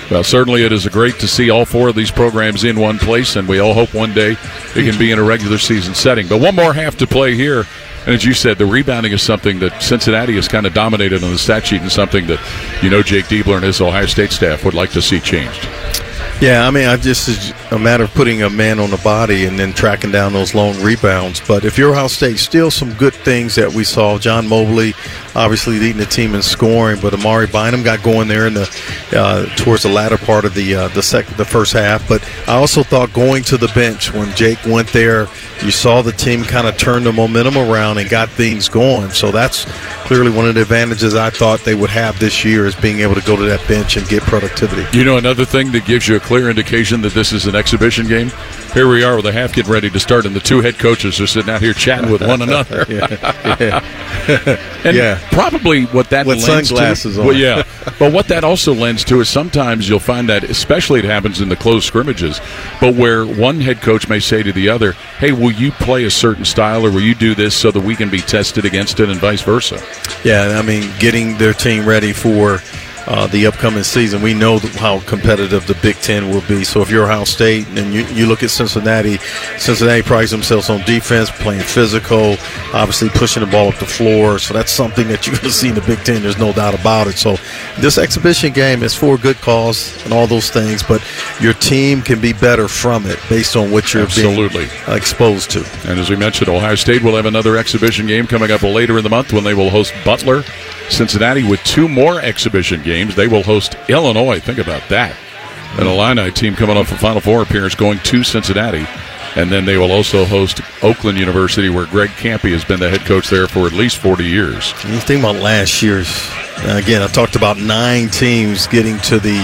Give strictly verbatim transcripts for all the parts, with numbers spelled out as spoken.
Well, certainly it is great to see all four of these programs in one place, and we all hope one day it can be in a regular season setting. But one more half to play here. And as you said, the rebounding is something that Cincinnati has kind of dominated on the stat sheet, and something that you know Jake Diebler and his Ohio State staff would like to see changed. Yeah, I mean, I just it's a matter of putting a man on the body and then tracking down those long rebounds. But if you're Ohio State, still some good things that we saw. John Mobley obviously leading the team in scoring, but Amari Bynum got going there in the uh, towards the latter part of the uh, the second the first half. But I also thought going to the bench when Jake went there, you saw the team kind of turn the momentum around and got things going. So that's clearly one of the advantages I thought they would have this year, is being able to go to that bench and get productivity. You know, another thing that gives you a clear indication that this is an exhibition game, here we are with the half getting ready to start, and the two head coaches are sitting out here chatting with one another. yeah. yeah. and yeah. probably what that with lends sunglasses to, on. Well, yeah. But what that also lends to is sometimes you'll find that, especially it happens in the close scrimmages, but where one head coach may say to the other, hey, will you play a certain style, or will you do this so that we can be tested against it, and vice versa. Yeah, I mean, getting their team ready for Uh, the upcoming season. We know how competitive the Big Ten will be. So if you're Ohio State and you, you look at Cincinnati, Cincinnati prides themselves on defense, playing physical, obviously pushing the ball up the floor. So that's something that you're going to see in the Big Ten. There's no doubt about it. So this exhibition game is for a good cause and all those things, but your team can be better from it based on what you're Absolutely. being exposed to. And as we mentioned, Ohio State will have another exhibition game coming up later in the month when they will host Butler. Cincinnati with two more exhibition games. They will host Illinois. Think about that. An Illini team coming off a Final Four appearance going to Cincinnati. And then they will also host Oakland University, where Greg Campy has been the head coach there for at least forty years. You think about last year's, again, I talked about nine teams getting to the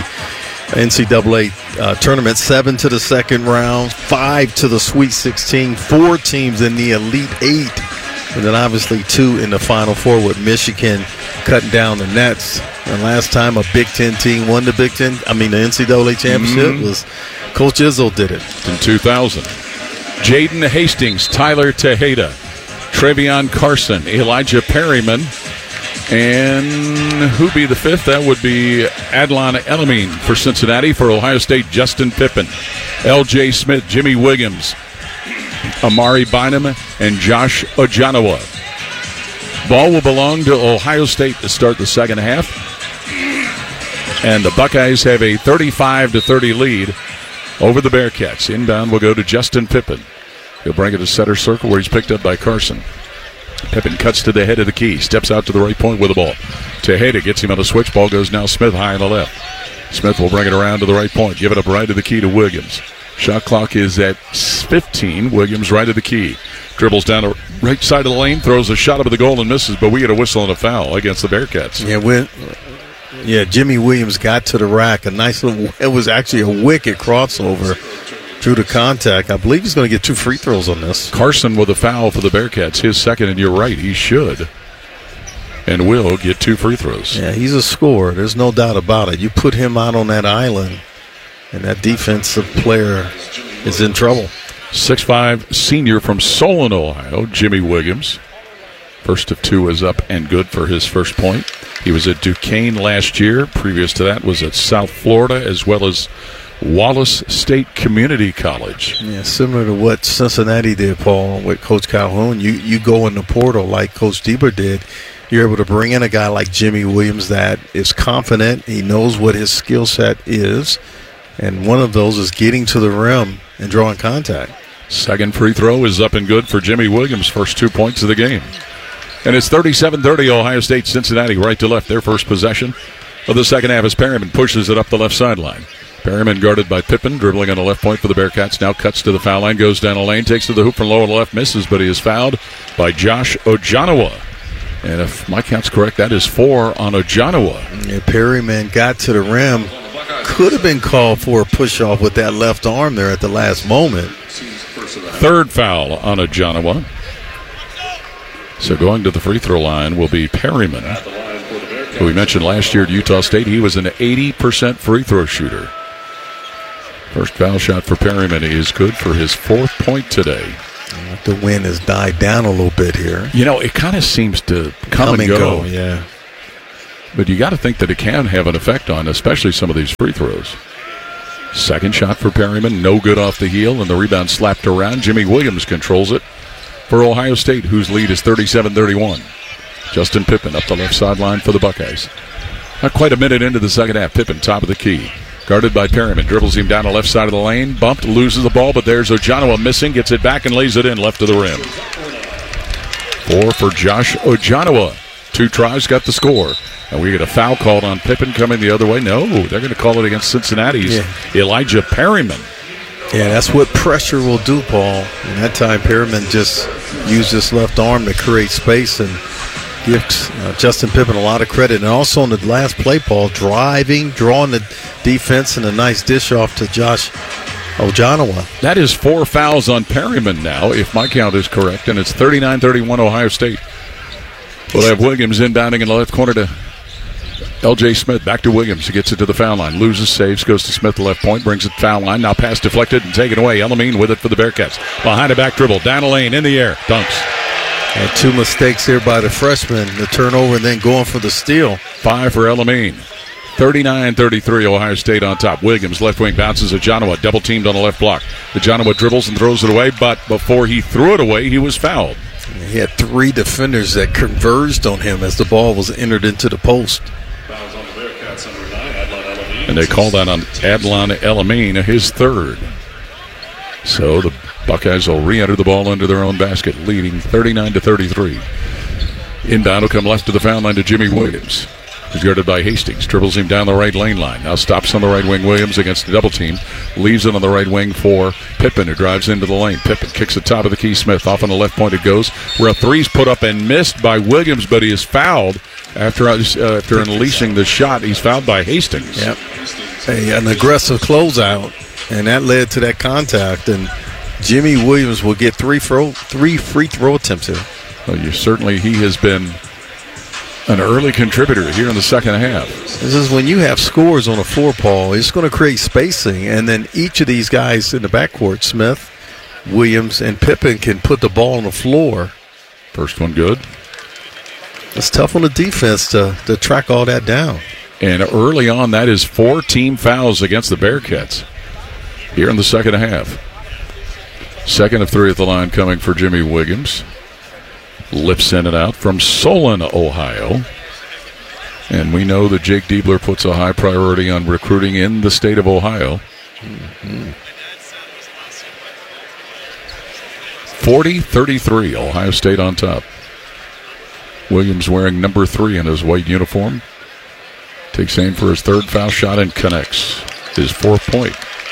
N C double A uh, tournament, seven to the second round, five to the Sweet sixteen, four teams in the Elite Eight, and then obviously two in the Final Four, with Michigan cutting down the nets. And last time a Big Ten team won the Big Ten, I mean the N C double A championship, mm-hmm. was Coach Izzo did it. In two thousand. Jaden Hastings, Tyler Tejeda, Travion Carson, Elijah Perryman, and who be the fifth? That would be Adlon Elamine for Cincinnati. For Ohio State, Justin Pippen, L J Smith, Jimmy Williams, Amari Bynum, and Josh Ojanawa. Ball will belong to Ohio State to start the second half. And the Buckeyes have a thirty-five to thirty lead over the Bearcats. Inbound will go to Justin Pippen. He'll bring it to center circle, where he's picked up by Carson. Pippen cuts to the head of the key, steps out to the right point with the ball. Tejeda gets him on a switch. Ball goes now Smith high on the left. Smith will bring it around to the right point. Give it up right to the key to Williams. Shot clock is at fifteen. Williams right of the key. Dribbles down the right side of the lane, throws a shot up at the goal and misses, but we get a whistle and a foul against the Bearcats. Yeah, we, yeah. Jimmy Williams got to the rack. A nice little, it was actually a wicked crossover. Drew the contact. I believe he's going to get two free throws on this. Carson with a foul for the Bearcats. His second, and you're right, he should. And will get two free throws. Yeah, he's a scorer. There's no doubt about it. You put him out on that island, and that defensive player is in trouble. six five senior from Solon, Ohio, Jimmy Williams. First of two is up and good for his first point. He was at Duquesne last year. Previous to that was at South Florida, as well as Wallace State Community College. Yeah, similar to what Cincinnati did, Paul, with Coach Calhoun. You you go in the portal like Coach Diebler did. You're able to bring in a guy like Jimmy Williams that is confident. He knows what his skill set is. And one of those is getting to the rim and drawing contact. Second free throw is up and good for Jimmy Williams. First two points of the game. And it's thirty-seven thirty, Ohio State, Cincinnati, right to left. Their first possession of the second half as Perryman pushes it up the left sideline. Perryman guarded by Pippen, dribbling on the left point for the Bearcats. Now cuts to the foul line, goes down the lane, takes to the hoop from low on the left, misses, but he is fouled by Josh Ojanawa. And if my count's correct, that is four on Ojanawa. Yeah, Perryman got to the rim. Could have been called for a push-off with that left arm there at the last moment. Third foul on Ojanawa. So going to the free throw line will be Perryman, who we mentioned last year at Utah State. He was an eighty percent free throw shooter. First foul shot for Perryman is good for his fourth point today. The wind has died down a little bit here. You know, it kind of seems to come, come and, and go. go. Yeah. But you got to think that it can have an effect on especially some of these free throws. Second shot for Perryman, no good off the heel, and the rebound slapped around. Jimmy Williams controls it for Ohio State, whose lead is thirty-seven thirty-one. Justin Pippen up the left sideline for the Buckeyes. Not quite a minute into the second half. Pippen, top of the key. Guarded by Perryman. Dribbles him down the left side of the lane. Bumped, loses the ball, but there's Ojanawa missing. Gets it back and lays it in left of the rim. Four for Josh Ojanawa. Two tries, got the score. And we get a foul called on Pippen coming the other way. No, they're going to call it against Cincinnati's yeah. Elijah Perryman. Yeah, that's what pressure will do, Paul. And that time, Perryman just used his left arm to create space and gives uh, Justin Pippen a lot of credit. And also on the last play, Paul, driving, drawing the defense, and a nice dish off to Josh Ojanawa. That is four fouls on Perryman now, if my count is correct, and it's thirty-nine thirty-one Ohio State. We'll have Williams inbounding in the left corner to L J Smith. Back to Williams. He gets it to the foul line. Loses, saves, goes to Smith, the left point, brings it to foul line. Now pass deflected and taken away. Elamine with it for the Bearcats. Behind a back dribble. Down the lane, in the air. Dunks. And two mistakes here by the freshman. The turnover and then going for the steal. Five for Elamine. thirty-nine thirty-three Ohio State on top. Williams, left wing, bounces Ojanawa. Double teamed on the left block. Ojanawa dribbles and throws it away, but before he threw it away, he was fouled. He had three defenders that converged on him as the ball was entered into the post. And they called that on Adlon Elamine, his third. So the Buckeyes will re-enter the ball under their own basket, leading thirty-nine to thirty-three. Inbound will come left to the foul line to Jimmy Williams, who's guarded by Hastings. Dribbles him down the right lane line. Now stops on the right wing. Williams against the double team. Leaves it on the right wing for Pippen, who drives into the lane. Pippen kicks it top of the key. Smith off on the left point it goes. Where a three's put up and missed by Williams, but he is fouled after uh, after unleashing the shot. He's fouled by Hastings. Yep. A, an aggressive closeout, and that led to that contact. And Jimmy Williams will get three throw, three free throw attempts here. Well, you certainly he has been an early contributor here in the second half. This is when you have scores on a floor, Paul. It's going to create spacing, and then each of these guys in the backcourt, Smith, Williams, and Pippen, can put the ball on the floor. First one good. It's tough on the defense to, to track all that down. And early on, that is four team fouls against the Bearcats here in the second half. Second of three at the line coming for Jimmy Williams. Lips in and out from Solon, Ohio. And we know that Jake Diebler puts a high priority on recruiting in the state of Ohio. Mm-hmm. forty thirty-three, Ohio State on top. Williams wearing number three in his white uniform. Takes aim for his third foul shot and connects his fourth point.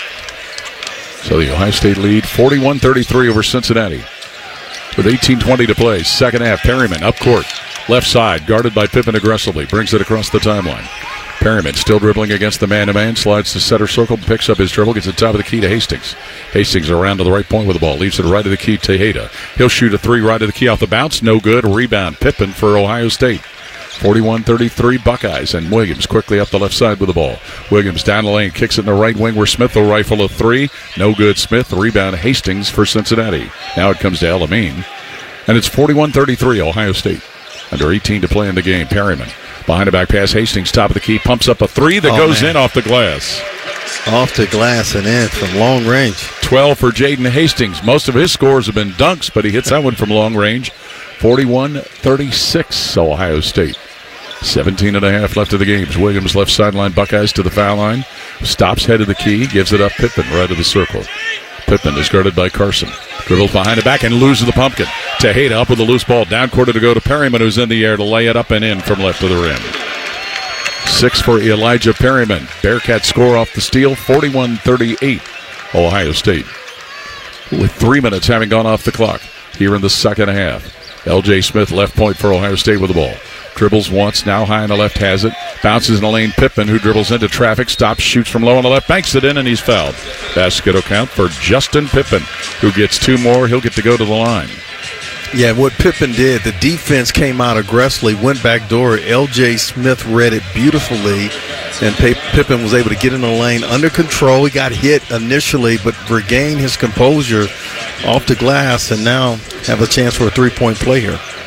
So the Ohio State lead, forty-one thirty-three over Cincinnati. With eighteen twenty to play, second half, Perryman up court, left side, guarded by Pippen aggressively, brings it across the timeline. Perryman still dribbling against the man-to-man, slides to center circle, picks up his dribble, gets the top of the key to Hastings. Hastings around to the right point with the ball, leaves it right of the key to Tejeda. He'll shoot a three right of the key off the bounce, no good, rebound, Pippen for Ohio State. forty-one thirty-three Buckeyes, and Williams quickly up the left side with the ball. Williams down the lane, kicks it in the right wing where Smith will rifle a three. No good, Smith. Rebound, Hastings for Cincinnati. Now it comes to Elamine. And it's forty-one thirty-three Ohio State. Under eighteen to play in the game. Perryman behind the back pass. Hastings top of the key, pumps up a three that oh, goes man. in off the glass. Off the glass and in from long range. twelve for Jaden Hastings. Most of his scores have been dunks, but he hits that one from long range. forty-one thirty-six Ohio State. seventeen and a half left of the game. Williams left sideline, Buckeyes to the foul line. Stops head of the key, gives it up Pippen right of the circle. Pippen is guarded by Carson. Dribbles behind the back and loses the pumpkin. Tejeda up with a loose ball. Down quarter to go to Perryman, who's in the air to lay it up and in from left of the rim. Six for Elijah Perryman. Bearcats score off the steal, forty-one thirty-eight Ohio State. With three minutes having gone off the clock here in the second half. L J Smith left point for Ohio State with the ball. Dribbles once, now high on the left, has it. Bounces in the lane, Pippen, who dribbles into traffic, stops, shoots from low on the left, banks it in, and he's fouled. Basket will count for Justin Pippen, who gets two more. He'll get to go to the line. Yeah, what Pippen did, the defense came out aggressively, went back door. L J Smith read it beautifully, and Pippen was able to get in the lane under control. He got hit initially, but regained his composure off the glass, and now have a chance for a three-point play here.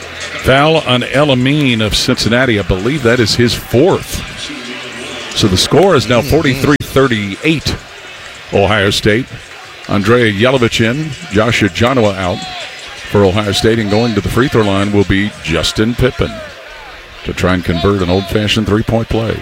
Foul on Elamine of Cincinnati. I believe that is his fourth. So the score is now forty-three thirty-eight. Ohio State. Andrea Yelovich in. Josh Ojanoa out for Ohio State. And going to the free throw line will be Justin Pippen to try and convert an old-fashioned three-point play.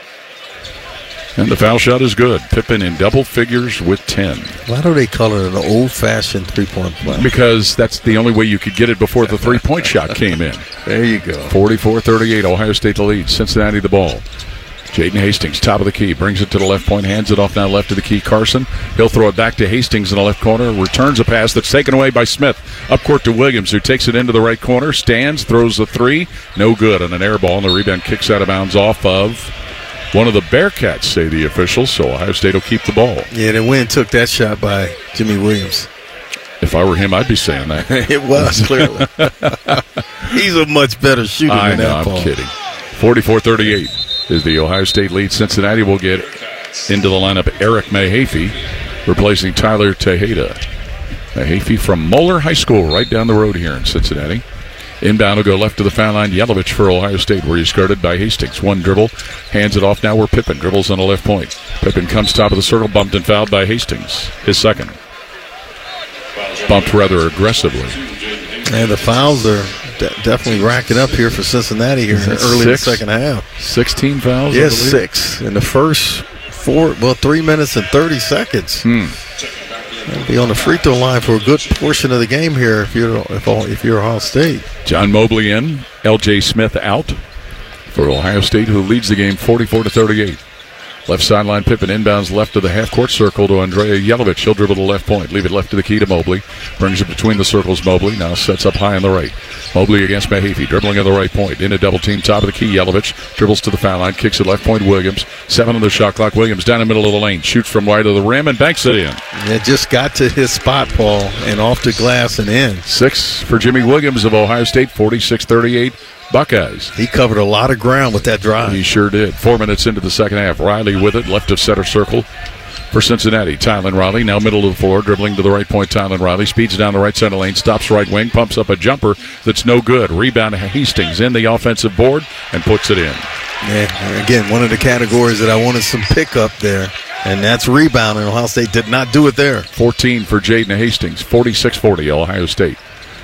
And the foul shot is good. Pippen in double figures with ten. Why do they call it an old-fashioned three-point play? Because that's the only way you could get it before the three-point shot came in. There you go. forty-four thirty-eight, Ohio State the lead. Cincinnati the ball. Jaden Hastings, top of the key, brings it to the left point, hands it off now left to the key. Carson, he'll throw it back to Hastings in the left corner, returns a pass that's taken away by Smith. Up court to Williams, who takes it into the right corner, stands, throws the three, no good on an air ball, and the rebound kicks out of bounds off of one of the Bearcats, say the officials, so Ohio State will keep the ball. Yeah, the Wynn took that shot by Jimmy Williams. If I were him, I'd be saying that. It was, clearly. He's a much better shooter I than know, that I'm ball. kidding. forty-four thirty-eight is the Ohio State lead. Cincinnati will get into the lineup Eric Mahaffey, replacing Tyler Tejeda. Mahaffey from Moeller High School, right down the road here in Cincinnati. Inbound will go left to the foul line. Yelovich for Ohio State, where he's guarded by Hastings. One dribble, hands it off now where Pippen dribbles on the left point. Pippen comes top of the circle, bumped and fouled by Hastings. His second. Bumped rather aggressively. And the fouls are de- definitely racking up here for Cincinnati here early in the second half. sixteen fouls? Yes, six. In the first four, well, three minutes and thirty seconds. Hmm. They'll be on the free throw line for a good portion of the game here if you're if, if you're Ohio State. John Mobley in, L J Smith out for Ohio State, who leads the game forty-four to thirty-eight. Left sideline, Pippen inbounds left to the half-court circle to Andrea Yelovich. He'll dribble to the left point, leave it left to the key to Mobley. Brings it between the circles, Mobley. Now sets up high on the right. Mobley against Mahaffey, dribbling at the right point. In a double team, top of the key, Yelovich. Dribbles to the foul line, kicks it left point, Williams. Seven on the shot clock, Williams down the middle of the lane. Shoots from wide of the rim and banks it in. It just got to his spot, Paul, and off the glass and in. Six for Jimmy Williams of Ohio State, forty-six thirty-eight. Buckeyes. He covered a lot of ground with that drive. He sure did. Four minutes into the second half. Riley with it, left of center circle for Cincinnati. Tylen Riley, now middle of the floor, dribbling to the right point. Tylen Riley speeds down the right center lane, stops right wing, pumps up a jumper that's no good. Rebound Hastings in the offensive board and puts it in. Yeah, again, one of the categories that I wanted some pickup there, and that's rebounding. Ohio State did not do it there. fourteen for Jaden Hastings, forty-six forty, Ohio State.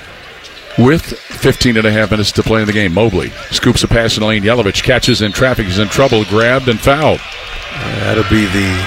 With fifteen and a half minutes to play in the game, Mobley scoops a pass in the lane. Yelovich catches in traffic. He's in trouble, grabbed and fouled. That'll be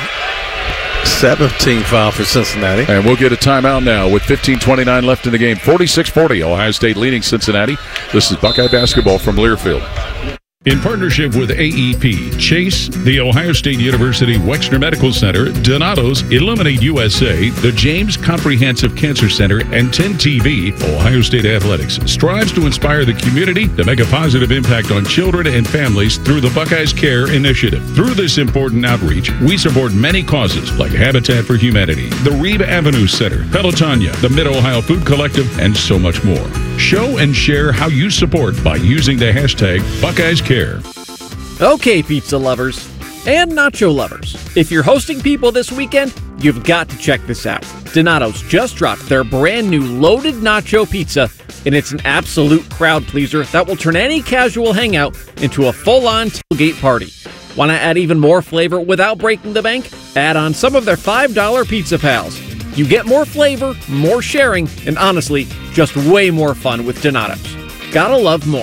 the seventeenth foul for Cincinnati. And we'll get a timeout now with fifteen twenty-nine left in the game. forty-six forty, Ohio State leading Cincinnati. This is Buckeye basketball from Learfield. In partnership with A E P, Chase, the Ohio State University Wexner Medical Center, Donato's, Illuminate U S A, the James Comprehensive Cancer Center, and ten T V, Ohio State Athletics strives to inspire the community to make a positive impact on children and families through the Buckeyes Care Initiative. Through this important outreach, we support many causes like Habitat for Humanity, the Reeb Avenue Center, Pelotonia, the Mid-Ohio Food Collective, and so much more. Show and share how you support by using the hashtag Buckeyes Care. Okay, pizza lovers and nacho lovers, if you're hosting people this weekend, you've got to check this out. Donato's just dropped their brand new loaded nacho pizza, and it's an absolute crowd pleaser that will turn any casual hangout into a full-on tailgate party. Want to add even more flavor without breaking the bank? Add on some of their five dollar Pizza Pals. You get more flavor, more sharing, and honestly, just way more fun with Donato's. Gotta love more.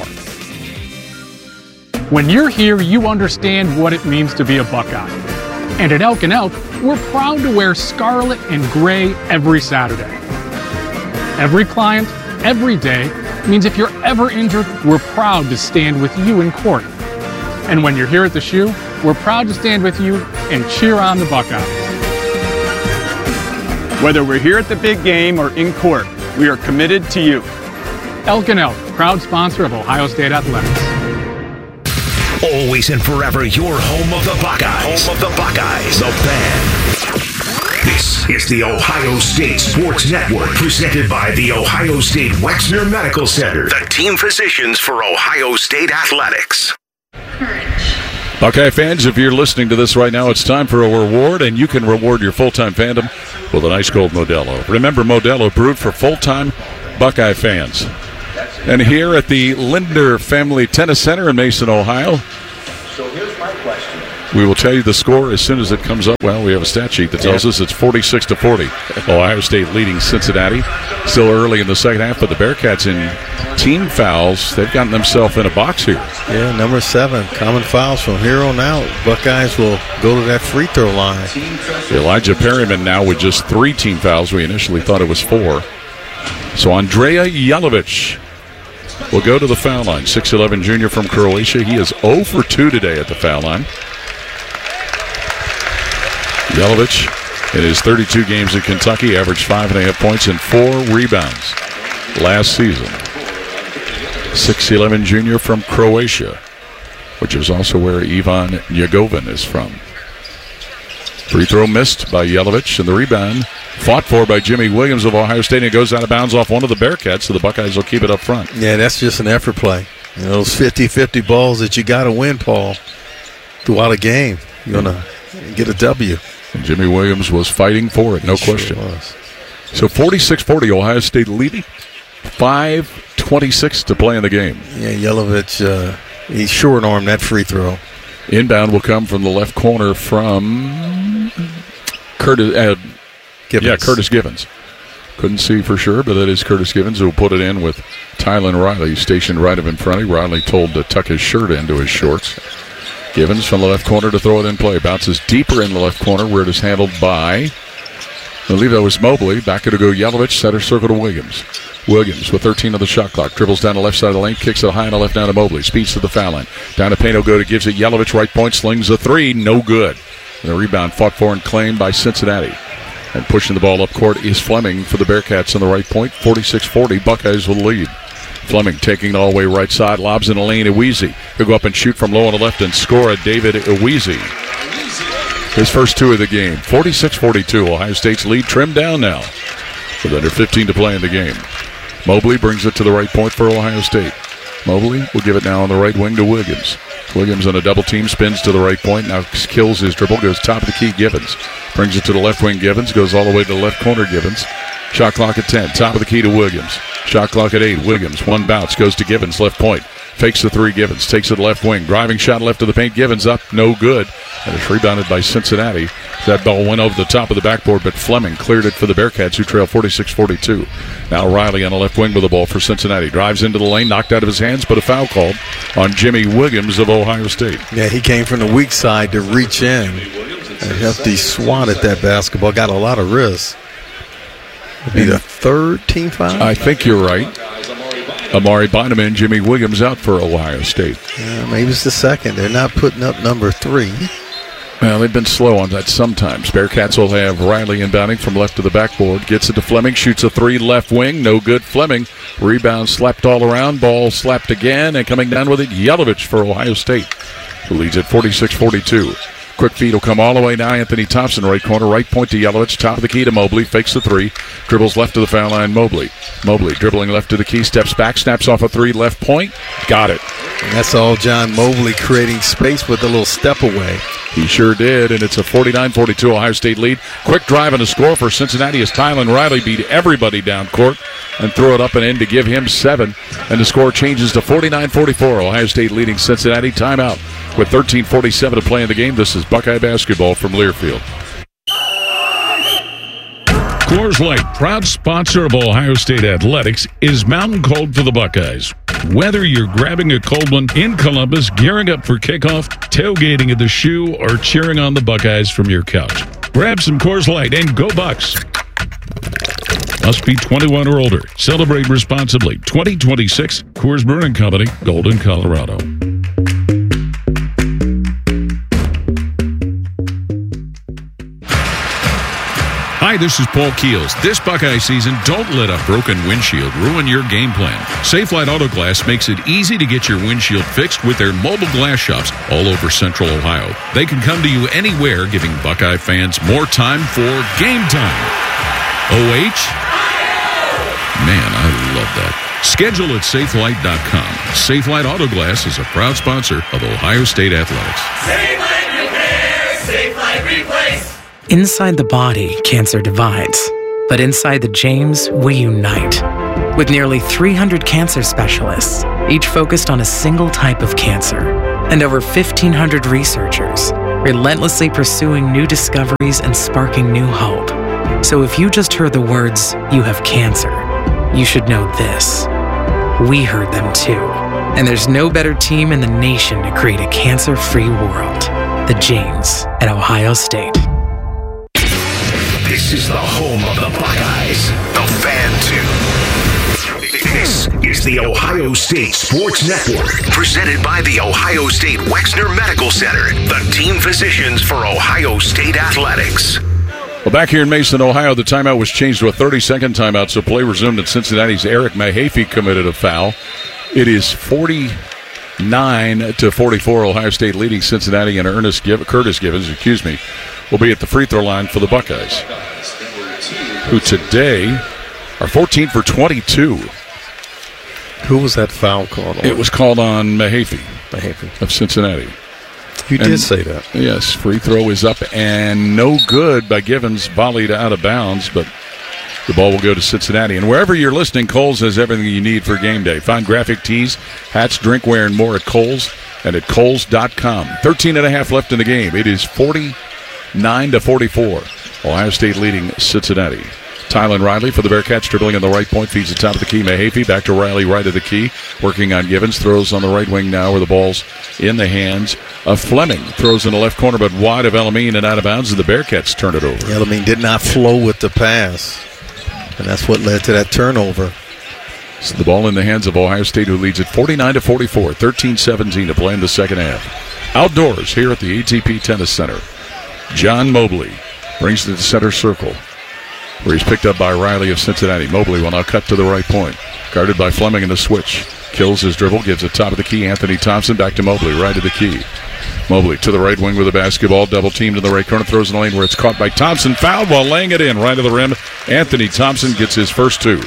When you're here, you understand what it means to be a Buckeye. And at Elk and Elk, we're proud to wear scarlet and gray every Saturday. Every client, every day, means if you're ever injured, we're proud to stand with you in court. And when you're here at the Shoe, we're proud to stand with you and cheer on the Buckeyes. Whether we're here at the big game or in court, we are committed to you. Elk and Elk, proud sponsor of Ohio State Athletics. Always and forever, your home of the Buckeyes. Home of the Buckeyes. The Fan. This is the Ohio State Sports Network, presented by the Ohio State Wexner Medical Center, the team physicians for Ohio State Athletics. Buckeye fans, if you're listening to this right now, it's time for a reward, and you can reward your full-time fandom with an ice cold Modelo. Remember, Modelo brewed for full-time Buckeye fans. And here at the Linder Family Tennis Center in Mason, Ohio, So here's my question. we will tell you the score as soon as it comes up. Well, we have a stat sheet that tells Yeah. us it's forty-six to forty. Ohio State leading Cincinnati. Still early in the second half, but the Bearcats in team fouls. They've gotten themselves in a box here. Yeah, number seven, common fouls from here on out. Buckeyes will go to that free throw line. Elijah Perryman now with just three team fouls. We initially thought it was four. So Andrea Jelovic will go to the foul line. six eleven junior from Croatia. He is zero for two today at the foul line. Jelovic, in his thirty-two games in Kentucky, averaged five and a half points and four rebounds last season. six eleven junior from Croatia, which is also where Ivan Njegovan is from. Free throw missed by Jelovic, and the rebound fought for by Jimmy Williams of Ohio State, and it goes out of bounds off one of the Bearcats, so the Buckeyes will keep it up front. Yeah, that's just an effort play. You know, those fifty-fifty balls that you got to win, Paul, throughout a game. You're going to get a W. And Jimmy Williams was fighting for it, no Sure question. was. So forty-six forty, Ohio State leading. five twenty-six to play in the game. Yeah, Jelovic, uh, he short-armed that free throw. Inbound will come from the left corner from Curtis. Uh, Gibbons. yeah, Curtis Givens. Couldn't see for sure, but that is Curtis Givens who will put it in with Tylen Riley stationed right up in front of him. Riley told to tuck his shirt into his shorts. Givens from the left corner to throw it in play. Bounces deeper in the left corner where it is handled by, I believe that was Mobley. Back to go Jelovic, center circle to Williams. Williams with thirteen on the shot clock. Dribbles down the left side of the lane, kicks it high on the left down to Mobley. Speeds to the foul line. Down to Payne go to gives it Jelovic, right point, slings a three, no good. And the rebound fought for and claimed by Cincinnati. And pushing the ball up court is Fleming for the Bearcats on the right point. forty-six forty, Buckeyes will lead. Fleming taking it all the way right side, lobs in the lane, Eweezy. He'll go up and shoot from low on the left and score a David Eweezy. His first two of the game. forty-six forty-two, Ohio State's lead trimmed down now with under fifteen to play in the game. Mobley brings it to the right point for Ohio State. Mobley will give it now on the right wing to Williams. Williams on a double team, spins to the right point, now kills his dribble, goes top of the key, Givens. Brings it to the left wing, Givens, goes all the way to the left corner, Givens. Shot clock at ten, top of the key to Williams. Shot clock at eight, Williams, one bounce, goes to Givens, left point. Fakes the three, Givens, takes it left wing. Driving shot left of the paint, Givens up, no good. And it's rebounded by Cincinnati. That ball went over the top of the backboard, but Fleming cleared it for the Bearcats, who trail forty-six forty-two. Now Riley on the left wing with the ball for Cincinnati. Drives into the lane, knocked out of his hands, but a foul called on Jimmy Williams of Ohio State. Yeah, he came from the weak side to reach in. And hefty swat at that basketball. Got a lot of risk. It'd be the third team foul? I think you're right. Amari Bynum, Jimmy Williams out for Ohio State. Yeah, maybe it's the second. They're not putting up number three. Well, they've been slow on that sometimes. Bearcats will have Riley inbounding from left to the backboard. Gets it to Fleming, shoots a three left wing. No good. Fleming. Rebound slapped all around. Ball slapped again. And coming down with it, Jelovic for Ohio State, who leads at forty-six forty-two. Quick feed will come all the way now. Anthony Thompson, right corner, right point to Jelovic, top of the key to Mobley, fakes the three, dribbles left to the foul line, Mobley. Mobley dribbling left to the key, steps back, snaps off a three, left point, got it. And that's all John Mobley creating space with a little step away. He sure did, and it's a forty-nine forty-two Ohio State lead. Quick drive and a score for Cincinnati as Tylen Riley beat everybody down court and threw it up and in to give him seven. And the score changes to forty-nine forty-four. Ohio State leading Cincinnati. Timeout with thirteen forty-seven to play in the game. This is Buckeye basketball from Learfield. Coors Light, proud sponsor of Ohio State Athletics, is Mountain Cold for the Buckeyes. Whether you're grabbing a cold one in Columbus, gearing up for kickoff, tailgating at the Shoe, or cheering on the Buckeyes from your couch, grab some Coors Light and go Bucks. Must be twenty-one or older. Celebrate responsibly. twenty twenty-six Coors Brewing Company, Golden, Colorado. Hi, this is Paul Keels. This Buckeye season, don't let a broken windshield ruin your game plan. Safelite Auto Glass makes it easy to get your windshield fixed with their mobile glass shops all over Central Ohio. They can come to you anywhere, giving Buckeye fans more time for game time. O H? Man, I love that. Schedule at safelite dot com. Safelite Auto Glass is a proud sponsor of Ohio State Athletics. Safelite Repair, Safelite Replace. Inside the body, cancer divides. But inside the James, we unite. With nearly three hundred cancer specialists, each focused on a single type of cancer, and over fifteen hundred researchers, relentlessly pursuing new discoveries and sparking new hope. So if you just heard the words, "you have cancer," you should know this. We heard them too. And there's no better team in the nation to create a cancer-free world. The James at Ohio State. This is the home of the Buckeyes, the Fan Tune. This is the Ohio State Sports Network, presented by the Ohio State Wexner Medical Center, the team physicians for Ohio State Athletics. Well, back here in Mason, Ohio, the timeout was changed to a thirty-second timeout, so play resumed at Cincinnati's Eric Mahaffey committed a foul. It is forty-nine to forty-four, Ohio State leading Cincinnati, and Ernest Giv- Curtis Givens, excuse me, will be at the free throw line for the Buckeyes, who today are fourteen for twenty-two. Who was that foul called on? It was called on Mahaffey, Mahaffey of Cincinnati. You and, did say that. Yes, free throw is up and no good by Givens, volleyed out of bounds, but the ball will go to Cincinnati. And wherever you're listening, Kohl's has everything you need for game day. Find graphic tees, hats, drinkware, and more at Kohl's and at Kohl's dot com. thirteen and a half left in the game. It is forty-nine to forty-four. Ohio State leading Cincinnati. Tylen Riley for the Bearcats, dribbling on the right point, feeds the top of the key. Mahaffey back to Riley, right of the key, working on Givens. Throws on the right wing now where the ball's in the hands of Fleming. Throws in the left corner, but wide of Elamine and out of bounds, and the Bearcats turn it over. Elamine did not flow with the pass, and that's what led to that turnover. So the ball in the hands of Ohio State, who leads at forty-nine to forty-four, thirteen seventeen to play in the second half. Outdoors here at the A T P Tennis Center. John Mobley brings it to the center circle, where he's picked up by Riley of Cincinnati. Mobley will now cut to the right point. Guarded by Fleming in the switch. Kills his dribble, gives it top of the key. Anthony Thompson back to Mobley, right of the key. Mobley to the right wing with a basketball. Double teamed in the right corner. Throws in the lane where it's caught by Thompson. Fouled while laying it in right of the rim. Anthony Thompson gets his first two.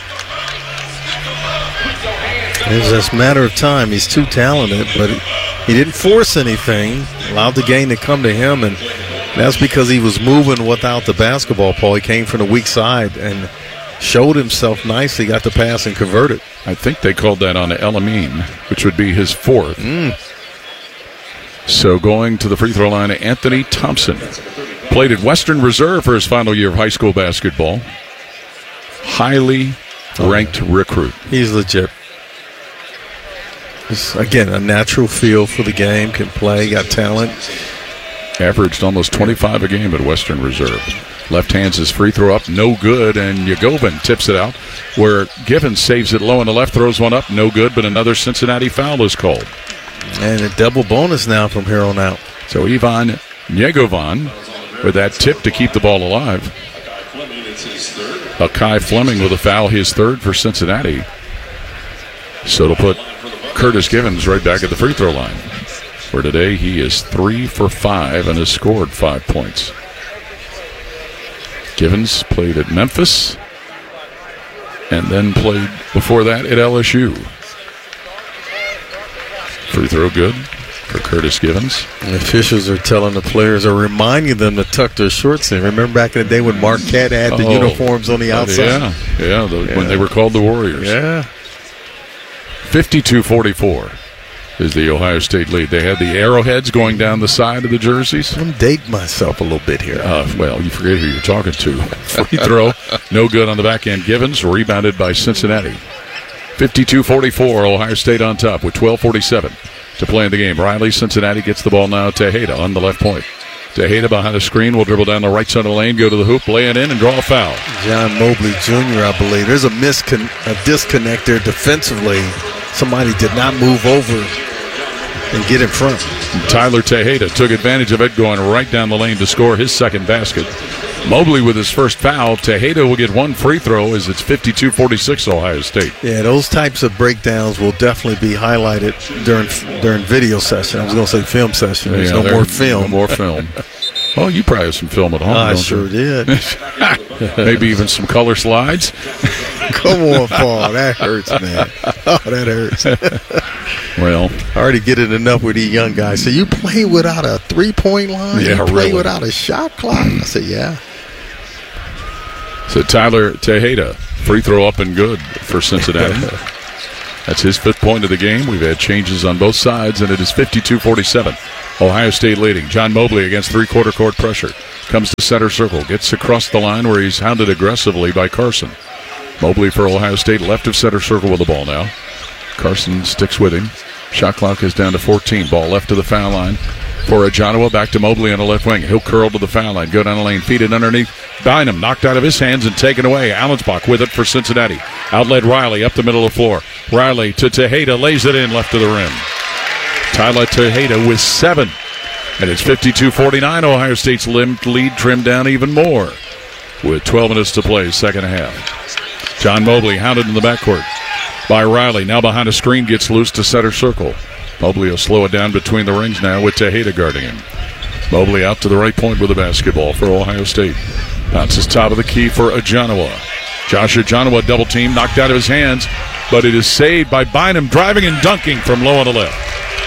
It's just a matter of time. He's too talented, but he didn't force anything. Allowed the game to come to him, and that's because he was moving without the basketball, Paul. He came from the weak side and showed himself nicely, got the pass and converted. I think they called that on Elamine, which would be his fourth. Mm. So going to the free throw line, Anthony Thompson. Played at Western Reserve for his final year of high school basketball. Highly ranked oh, yeah. recruit. He's legit. He's, again, a natural feel for the game, can play, got talent. Averaged almost twenty-five a game at Western Reserve. Left hands his free throw up, no good, and Yagovin tips it out, where Givens saves it low on the left, throws one up, no good, but another Cincinnati foul is called. And a double bonus now from here on out. So Ivan Yagovin with that tip to keep the ball alive. Akai Fleming with a foul, his third for Cincinnati. So it'll put Curtis Givens right back at the free throw line, where today he is three for five and has scored five points. Givens played at Memphis and then played before that at L S U. Free throw good for Curtis Givens. And the officials are telling the players, are reminding them to tuck their shorts in. Remember back in the day when Marquette had the oh, uniforms on the outside? Yeah, yeah, the, yeah, when they were called the Warriors. Yeah. fifty-two forty-four. Is the Ohio State lead. They had the arrowheads going down the side of the jerseys. I'm dating myself a little bit here. Uh, well, you forget who you're talking to. Free throw, no good on the back end. Givens, rebounded by Cincinnati. fifty-two forty-four, Ohio State on top with twelve forty-seven to play in the game. Riley, Cincinnati gets the ball now. Tejeda on the left point. Tejeda behind the screen will dribble down the right side of the lane, go to the hoop, lay it in, and draw a foul. John Mobley Junior, I believe. There's a, miscon- a disconnect there defensively. Somebody did not move over and get in front. Tyler Tejeda took advantage of it, going right down the lane to score his second basket. Mobley with his first foul. Tejeda will get one free throw as it's fifty-two forty-six Ohio State. Yeah, those types of breakdowns will definitely be highlighted during during video session. I was going to say film session. There's yeah, no more film. No more film. Well, you probably have some film at home. I don't sure you? did. Maybe even some color slides. Come on, Paul. That hurts, man. Oh, that hurts. Well, I already get it enough with these young guys. So you play without a three-point line? Yeah, you play really. without a shot clock? I said, yeah. So Tyler Tejeda, free throw up and good for Cincinnati. That's his fifth point of the game. We've had changes on both sides, and it is fifty-two forty-seven. Ohio State leading. John Mobley against three-quarter court pressure. Comes to center circle. Gets across the line where he's hounded aggressively by Carson. Mobley for Ohio State, left of center circle with the ball now. Carson sticks with him. Shot clock is down to fourteen. Ball left to the foul line for Ajanowa. Back to Mobley on the left wing. He'll curl to the foul line. Go down the lane. Feed it underneath. Bynum knocked out of his hands and taken away. Allensbach with it for Cincinnati. Outlet Riley up the middle of the floor. Riley to Tejeda. Lays it in left to the rim. Tyler Tejeda with seven. And it's fifty-two forty-nine. Ohio State's lead trimmed down even more with twelve minutes to play, second half. John Mobley hounded in the backcourt by Riley. Now behind a screen, gets loose to center circle. Mobley will slow it down between the rings now with Tejeda guarding him. Mobley out to the right point with the basketball for Ohio State. Bounces top of the key for Ajanowa. Josh Ajanowa double team, knocked out of his hands, but it is saved by Bynum driving and dunking from low on the left.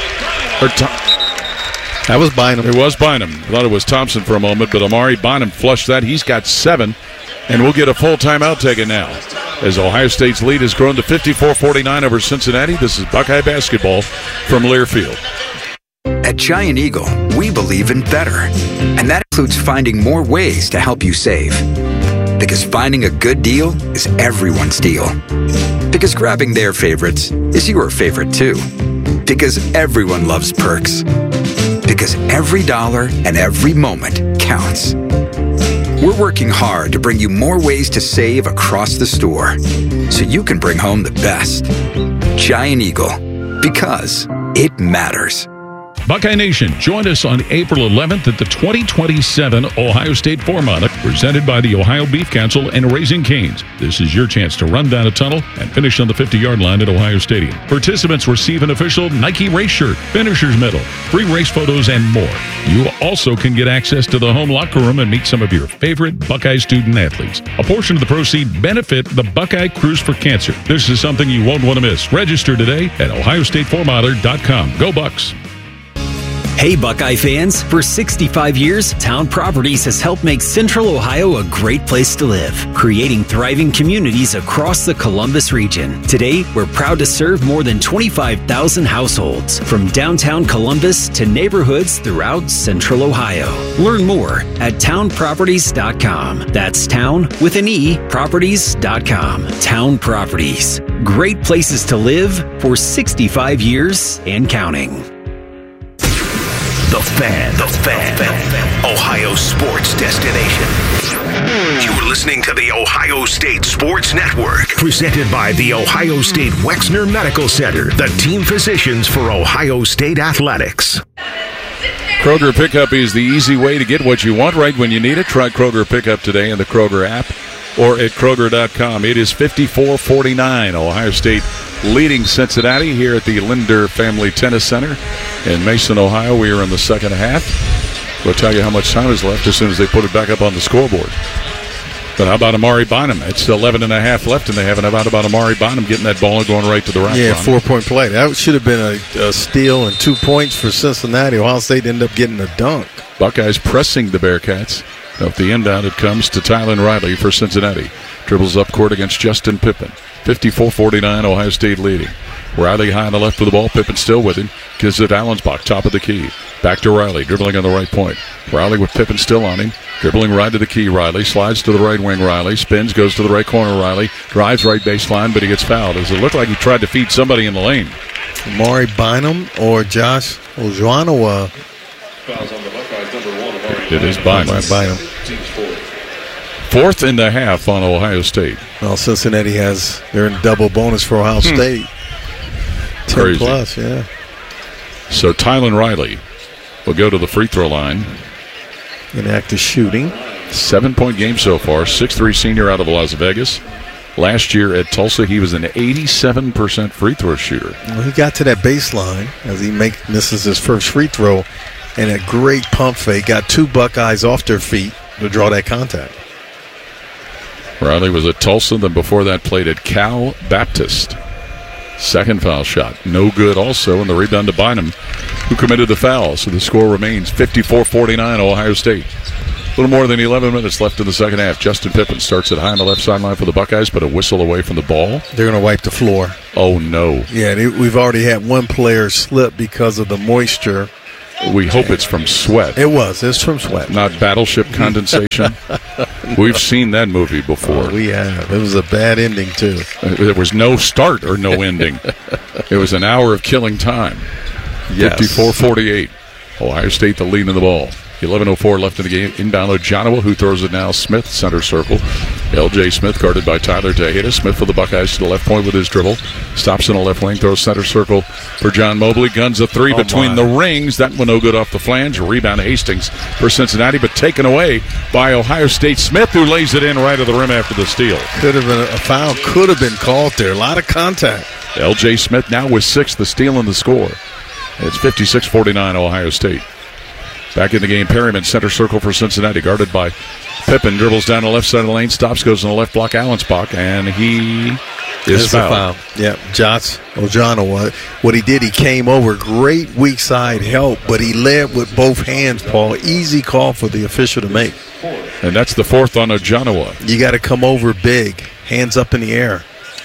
Or to- that was Bynum. It was Bynum. I thought it was Thompson for a moment, but Amari Bynum flushed that. He's got seven, and we'll get a full timeout taken now, as Ohio State's lead has grown to fifty-four forty-nine over Cincinnati. This is Buckeye basketball from Learfield. At Giant Eagle, we believe in better, and that includes finding more ways to help you save. Because finding a good deal is everyone's deal. Because grabbing their favorites is your favorite too. Because everyone loves perks. Because every dollar and every moment counts. We're working hard to bring you more ways to save across the store, so you can bring home the best. Giant Eagle, because it matters. Buckeye Nation, join us on April eleventh at the twenty twenty-seven Ohio State Four-Mile, presented by the Ohio Beef Council and Raising Cane's. This is your chance to run down a tunnel and finish on the fifty-yard line at Ohio Stadium. Participants receive an official Nike race shirt, finisher's medal, free race photos, and more. You also can get access to the home locker room and meet some of your favorite Buckeye student athletes. A portion of the proceeds benefit the Buckeye Cruise for Cancer. This is something you won't want to miss. Register today at ohio state four miler dot com. Go Bucks! Hey Buckeye fans, for sixty-five years, Town Properties has helped make Central Ohio a great place to live, creating thriving communities across the Columbus region. Today, we're proud to serve more than twenty-five thousand households, from downtown Columbus to neighborhoods throughout Central Ohio. Learn more at town properties dot com. That's town with an E, properties dot com. Town Properties, great places to live for sixty-five years and counting. The Fan, The Fan, Fan, Ohio sports destination. You're listening to the Ohio State Sports Network, presented by the Ohio State Wexner Medical Center, the team physicians for Ohio State athletics. Kroger Pickup is the easy way to get what you want right when you need it. Try Kroger Pickup today in the Kroger app or at Kroger dot com. It is fifty-four forty-nine. Ohio State leading Cincinnati here at the Linder Family Tennis Center in Mason, Ohio. We are in the second half. We'll tell you how much time is left as soon as they put it back up on the scoreboard. But how about Amari Bynum? It's eleven and a half left, and they haven't about about Amari Bynum getting that ball and going right to the rack. Yeah, four-point play. That should have been a, a steal and two points for Cincinnati. Ohio State ended up getting a dunk. Buckeyes pressing the Bearcats. Off the inbound, it comes to Tylen Riley for Cincinnati. Dribbles up court against Justin Pippen. fifty-four forty-nine, Ohio State leading. Riley high on the left with the ball. Pippen still with him. Gives it Allensbach, top of the key. Back to Riley, dribbling on the right point. Riley with Pippen still on him. Dribbling right to the key, Riley. Slides to the right wing, Riley. Spins, goes to the right corner, Riley. Drives right baseline, but he gets fouled. Does it look like he tried to feed somebody in the lane? Amari Bynum or Josh Ajanowa. Fouls on the Buckeyes, number one. It is Bynum. Bynum. Fourth and a half on Ohio State. Well, Cincinnati has, they're in double bonus for Ohio hmm. State. ten Crazy. Plus, yeah. So Tylen Riley will go to the free throw line. In active shooting. Seven-point game so far. six three senior out of Las Vegas. Last year at Tulsa, he was an eighty-seven percent free throw shooter. Well, he got to that baseline as he make, misses his first free throw, and a great pump fake. Got two Buckeyes off their feet to draw that contact. Riley was at Tulsa, then before that played at Cal Baptist. Second foul shot, no good also, and the rebound to Bynum, who committed the foul. So the score remains fifty-four forty-nine, Ohio State. A little more than eleven minutes left in the second half. Justin Pippen starts it high on the left sideline for the Buckeyes, but a whistle away from the ball. They're going to wipe the floor. Oh, no. Yeah, they, we've already had one player slip because of the moisture. We hope it's from sweat. It was. It's from sweat. Not battleship condensation. No. We've seen that movie before. Oh, we have. It was a bad ending, too. There was no start or no ending. It was an hour of killing time. Yes. fifty-four forty-eight. Ohio State the lead in the ball. eleven oh four left in the game. Inbound Ojonowa, who throws it now. Smith, center circle. L J Smith guarded by Tyler Tejeda. Smith for the Buckeyes to the left point with his dribble. Stops in the left wing, throws center circle for John Mobley. Guns a three oh between my. the rings. That one no good off the flange. Rebound Hastings for Cincinnati, but taken away by Ohio State. Smith, who lays it in right of the rim after the steal. Could have been a foul. Could have been called there. A lot of contact. L J Smith now with six, the steal and the score. It's fifty-six forty-nine Ohio State. Back in the game, Perryman, center circle for Cincinnati, guarded by Pippen. Dribbles down the left side of the lane, stops, goes in the left block, Allensbach, and he is fouled. Foul. Yeah, Josh Ojonowa, what he did, he came over, great weak side help, but he led with both hands, Paul. Easy call for the official to make. And that's the fourth on Ojonowa. You got to come over big, hands up in the air.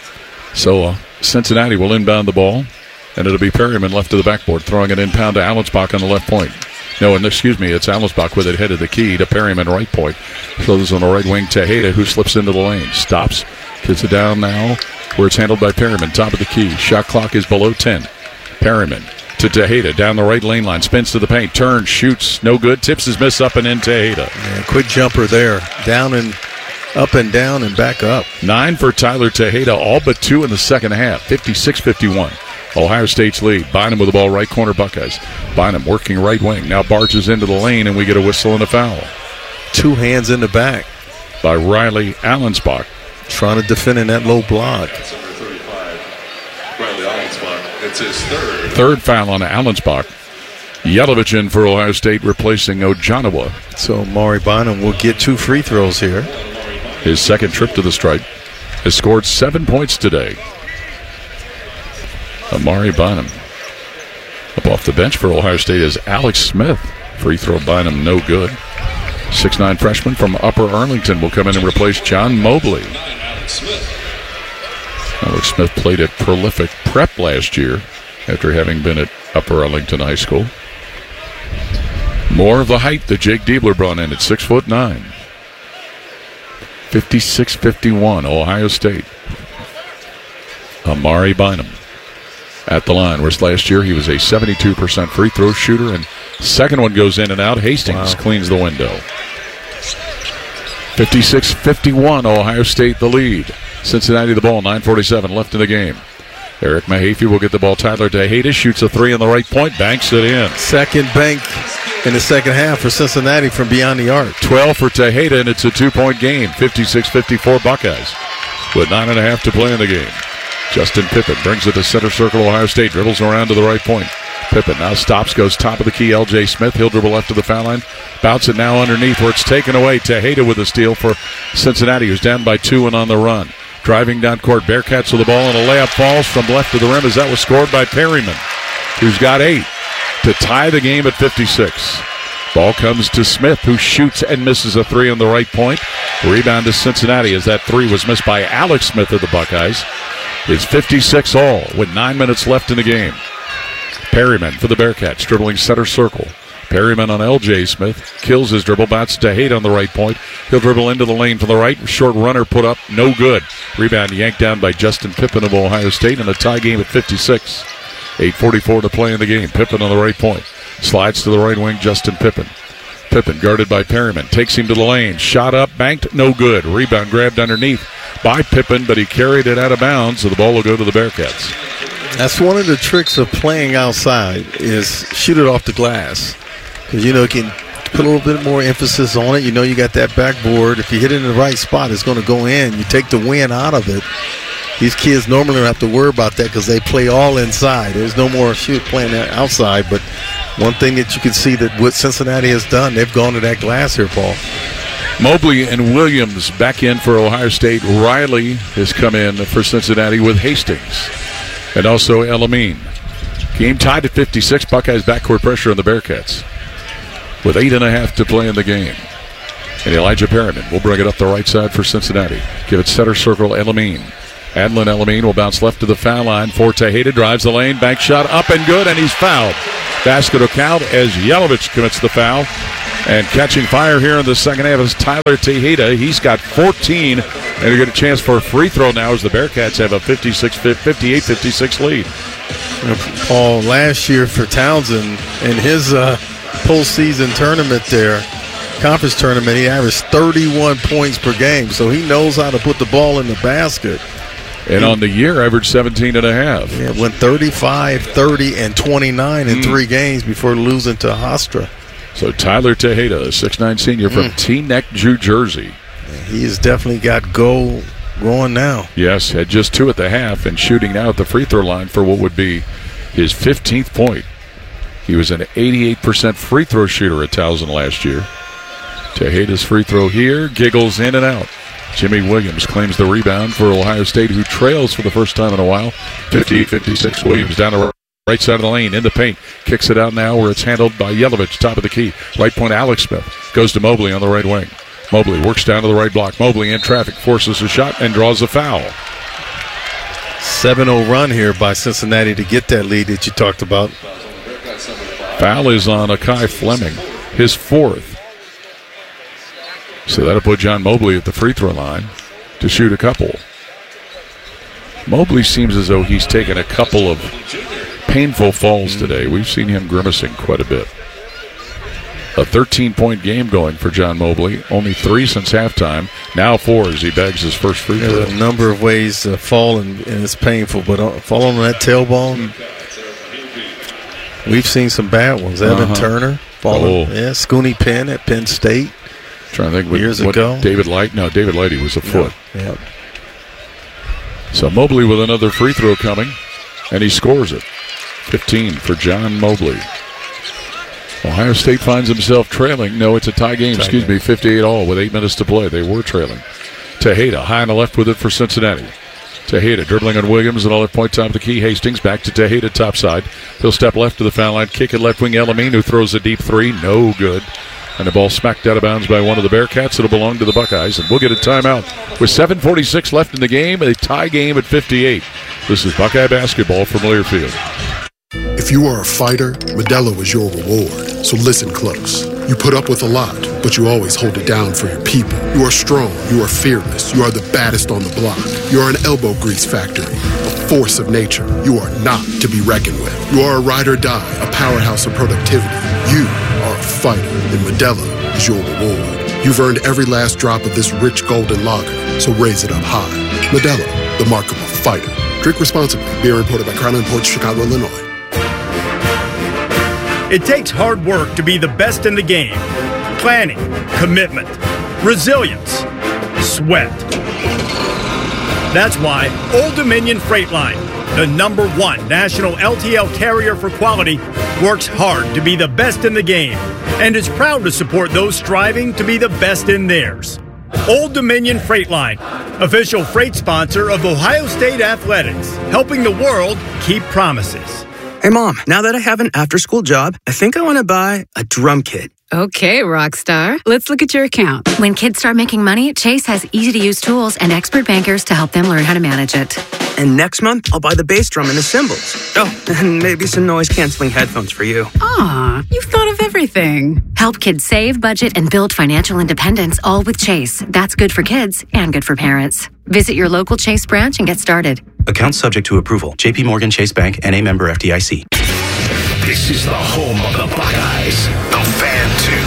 So uh, Cincinnati will inbound the ball, and it'll be Perryman left to the backboard, throwing it inbound to Allensbach on the left point. No, and excuse me, it's Allensbach with it headed the key to Perryman right point. Throws on the right wing Tejeda, who slips into the lane. Stops, gets it down now, where it's handled by Perryman. Top of the key. Shot clock is below ten. Perryman to Tejeda, down the right lane line. Spins to the paint, turns, shoots, no good. Tips his miss up and in Tejeda. Yeah, quick jumper there. Down and up and down and back up. Nine for Tyler Tejeda, all but two in the second half. fifty-six fifty-one. Ohio State's lead. Bynum with the ball, right corner Buckeyes. Bynum working right wing. Now barges into the lane, and we get a whistle and a foul. Two hands in the back. By Riley Allensbach. Trying to defend in that low block. That's number thirty-five, Riley Allensbach. It's his third. Third foul on Allensbach. Yelovich in for Ohio State, replacing Ojonowa. So Maury Bynum will get two free throws here. His second trip to the stripe. Has scored seven points today. Amari Bynum. Up off the bench for Ohio State is Alex Smith. Free throw Bynum, no good. six nine freshman from Upper Arlington will come in and replace John Mobley. Alex Smith played at prolific prep last year after having been at Upper Arlington High School. More of the height that Jake Diebler brought in at six foot nine. fifty-six fifty-one, Ohio State. Amari Bynum at the line, whereas last year he was a seventy-two percent free throw shooter, and second one goes in and out. Hastings wow. cleans the window. fifty-six fifty-one, Ohio State the lead. Cincinnati the ball, nine forty-seven left in the game. Eric Mahaffey will get the ball. Tyler Tejeda shoots a three on the right point, banks it in. Second bank in the second half for Cincinnati from beyond the arc. twelve for Tejeda, and it's a two-point game. fifty-six fifty-four Buckeyes with nine and a half to play in the game. Justin Pippen brings it to center circle. Ohio State dribbles around to the right point. Pippen now stops, goes top of the key. L J Smith, he'll dribble left to the foul line. Bounce it now underneath where it's taken away. Tejeda with the steal for Cincinnati, who's down by two and on the run. Driving down court, Bearcats with the ball, and a layup falls from left to the rim as that was scored by Perryman, who's got eight to tie the game at fifty-six. Ball comes to Smith, who shoots and misses a three on the right point. Rebound to Cincinnati as that three was missed by Alex Smith of the Buckeyes. It's fifty-six all with nine minutes left in the game. Perryman for the Bearcats, dribbling center circle. Perryman on L J Smith, kills his dribble, bounce to Haight on the right point. He'll dribble into the lane from the right. Short runner put up, no good. Rebound yanked down by Justin Pippen of Ohio State, and a tie game at fifty-six. eight forty-four to play in the game. Pippen on the right point. Slides to the right wing, Justin Pippen. Pippen guarded by Perryman. Takes him to the lane. Shot up, banked, no good. Rebound grabbed underneath by Pippen, but he carried it out of bounds, so the ball will go to the Bearcats. That's one of the tricks of playing outside is shoot it off the glass. Because, you know, you can put a little bit more emphasis on it. You know you got that backboard. If you hit it in the right spot, it's going to go in. You take the wind out of it. These kids normally don't have to worry about that because they play all inside. There's no more shoot playing outside. But one thing that you can see that what Cincinnati has done, they've gone to that glass here, Paul. Mobley and Williams back in for Ohio State. Riley has come in for Cincinnati with Hastings. And also El Amin. Game tied at fifty-six. Buckeyes backcourt pressure on the Bearcats with eight and a half to play in the game. And Elijah Perryman will bring it up the right side for Cincinnati. Give it center circle, Elamine. Adlin Elamine will bounce left to the foul line for Tejeda. Drives the lane. Bank shot up and good, and he's fouled. Basket will count as Yelovich commits the foul. And catching fire here in the second half is Tyler Tejeda. He's got fourteen, and you get a chance for a free throw now as the Bearcats have a fifty-six, fifty-eight fifty-six lead. Paul, last year for Townsend in his uh, postseason tournament there, conference tournament, he averaged thirty-one points per game, so he knows how to put the ball in the basket. And he, on the year, averaged seventeen and a half. Yeah, went thirty-five, thirty, and twenty-nine in mm. three games before losing to Hofstra. So Tyler Tejeda, a six nine senior from mm. Teaneck, New Jersey. He has definitely got goal going now. Yes, had just two at the half and shooting now at the free throw line for what would be his fifteenth point. He was an eighty-eight percent free throw shooter at Towson last year. Tejeda's free throw here, giggles in and out. Jimmy Williams claims the rebound for Ohio State, who trails for the first time in a while. fifty-eight fifty-six. Williams down the right side of the lane, in the paint. Kicks it out now where it's handled by Yelovich, top of the key. Right point, Alex Smith. Goes to Mobley on the right wing. Mobley works down to the right block. Mobley in traffic, forces a shot, and draws a foul. seven oh run here by Cincinnati to get that lead that you talked about. Foul is on Akai Fleming, his fourth. So that'll put John Mobley at the free throw line to shoot a couple. Mobley seems as though he's taken a couple of painful falls today. We've seen him grimacing quite a bit. A thirteen-point game going for John Mobley. Only three since halftime. Now four as he bags his first free throw. There's a number of ways to fall, and, and it's painful. But uh, falling on that tailbone, we've seen some bad ones. Evan uh-huh. Turner falling. Oh. Yeah, Scooney Penn at Penn State. Trying to think what, years what ago. David Light? No, David Lighty was a foot. Yeah. Yep. So Mobley with another free throw coming, and he scores it. fifteen for John Mobley. Ohio State finds himself trailing. No, it's a tie game. Tie Excuse game. me, fifty-eight all with eight minutes to play. They were trailing. Tejeda high on the left with it for Cincinnati. Tejeda dribbling on Williams and all left point top of the key. Hastings back to Tejeda top side. He'll step left to the foul line. Kick it left wing. Elamine, who throws a deep three. No good. And the ball smacked out of bounds by one of the Bearcats. It'll belong to the Buckeyes, and we'll get a timeout. With seven forty-six left in the game, a tie game at fifty-eight. This is Buckeye basketball from Learfield. If you are a fighter, Modelo is your reward. So listen close. You put up with a lot, but you always hold it down for your people. You are strong. You are fearless. You are the baddest on the block. You are an elbow grease factory, a force of nature. You are not to be reckoned with. You are a ride or die, a powerhouse of productivity. You are a fighter, and Modelo is your reward. You've earned every last drop of this rich golden lager, so raise it up high. Modelo, the mark of a fighter. Drink responsibly. Beer imported by Crown Imports, Chicago, Illinois. It takes hard work to be the best in the game. Planning, commitment, resilience, sweat. That's why Old Dominion Freight Line, the number one national L T L carrier for quality, works hard to be the best in the game and is proud to support those striving to be the best in theirs. Old Dominion Freight Line, official freight sponsor of Ohio State Athletics, helping the world keep promises. Hey, Mom, now that I have an after-school job, I think I want to buy a drum kit. Okay, Rockstar. Let's look at your account. When kids start making money, Chase has easy-to-use tools and expert bankers to help them learn how to manage it. And next month, I'll buy the bass drum and the cymbals. Oh, and maybe some noise-canceling headphones for you. Aw, you've thought of everything. Help kids save, budget, and build financial independence, all with Chase. That's good for kids and good for parents. Visit your local Chase branch and get started. Account subject to approval. J P Morgan Chase Bank, N A member F D I C. This is the home of the Buckeyes, the Fan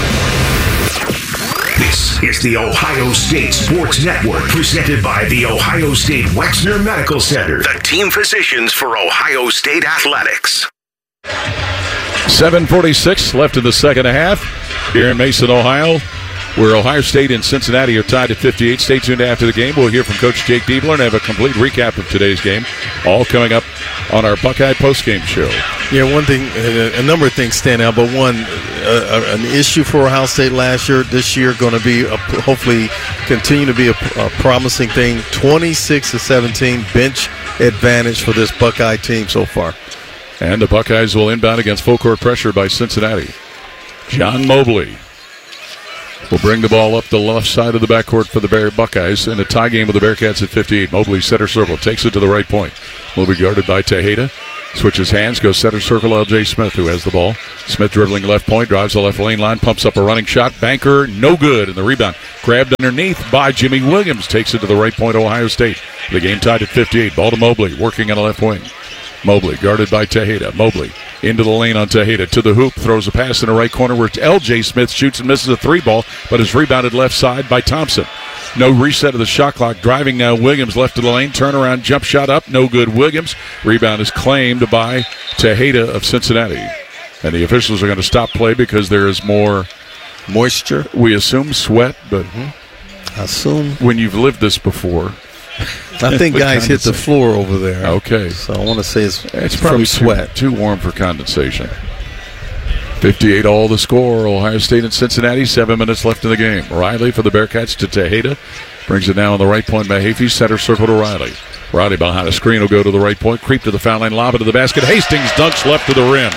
two. This is the Ohio State Sports Network, presented by the Ohio State Wexner Medical Center, the team physicians for Ohio State athletics. seven forty-six left in the second half here in Mason, Ohio, where Ohio State and Cincinnati are tied at fifty-eight. Stay tuned after the game. We'll hear from Coach Jake Diebler and have a complete recap of today's game, all coming up on our Buckeye postgame show. Yeah, one thing, a number of things stand out, but one, uh, an issue for Ohio State last year, this year going to be, a, hopefully, continue to be a, a promising thing. twenty-six to seventeen bench advantage for this Buckeye team so far. And the Buckeyes will inbound against full court pressure by Cincinnati. John Mobley will bring the ball up the left side of the backcourt for the Bear Buckeyes in a tie game with the Bearcats at fifty-eight. Mobley center circle, takes it to the right point. Will be guarded by Tejeda. Switches hands, goes center circle, L J Smith, who has the ball. Smith dribbling left point, drives the left lane line, pumps up a running shot. Banker, no good. And the rebound grabbed underneath by Jimmy Williams. Takes it to the right point, Ohio State. The game tied at fifty-eight. Ball to Mobley, working on the left wing. Mobley, guarded by Tejeda. Mobley into the lane on Tejeda, to the hoop, throws a pass in the right corner where L J Smith shoots and misses a three ball, but is rebounded left side by Thompson. No reset of the shot clock. Driving now, Williams left to the lane. Turnaround, jump shot up. No good, Williams. Rebound is claimed by Tejeda of Cincinnati. And the officials are going to stop play because there is more moisture. We assume sweat, but mm-hmm. I assume when you've lived this before. I think guys hit the floor over there. Okay. So I want to say it's, it's probably from sweat. Too, too warm for condensation. fifty-eight all the score. Ohio State and Cincinnati. Seven minutes left in the game. Riley for the Bearcats to Tejeda. Brings it down on the right point. Mahaffey center circle to Riley. Riley behind a screen will go to the right point. Creep to the foul line. Lob it to the basket. Hastings dunks left to the rim.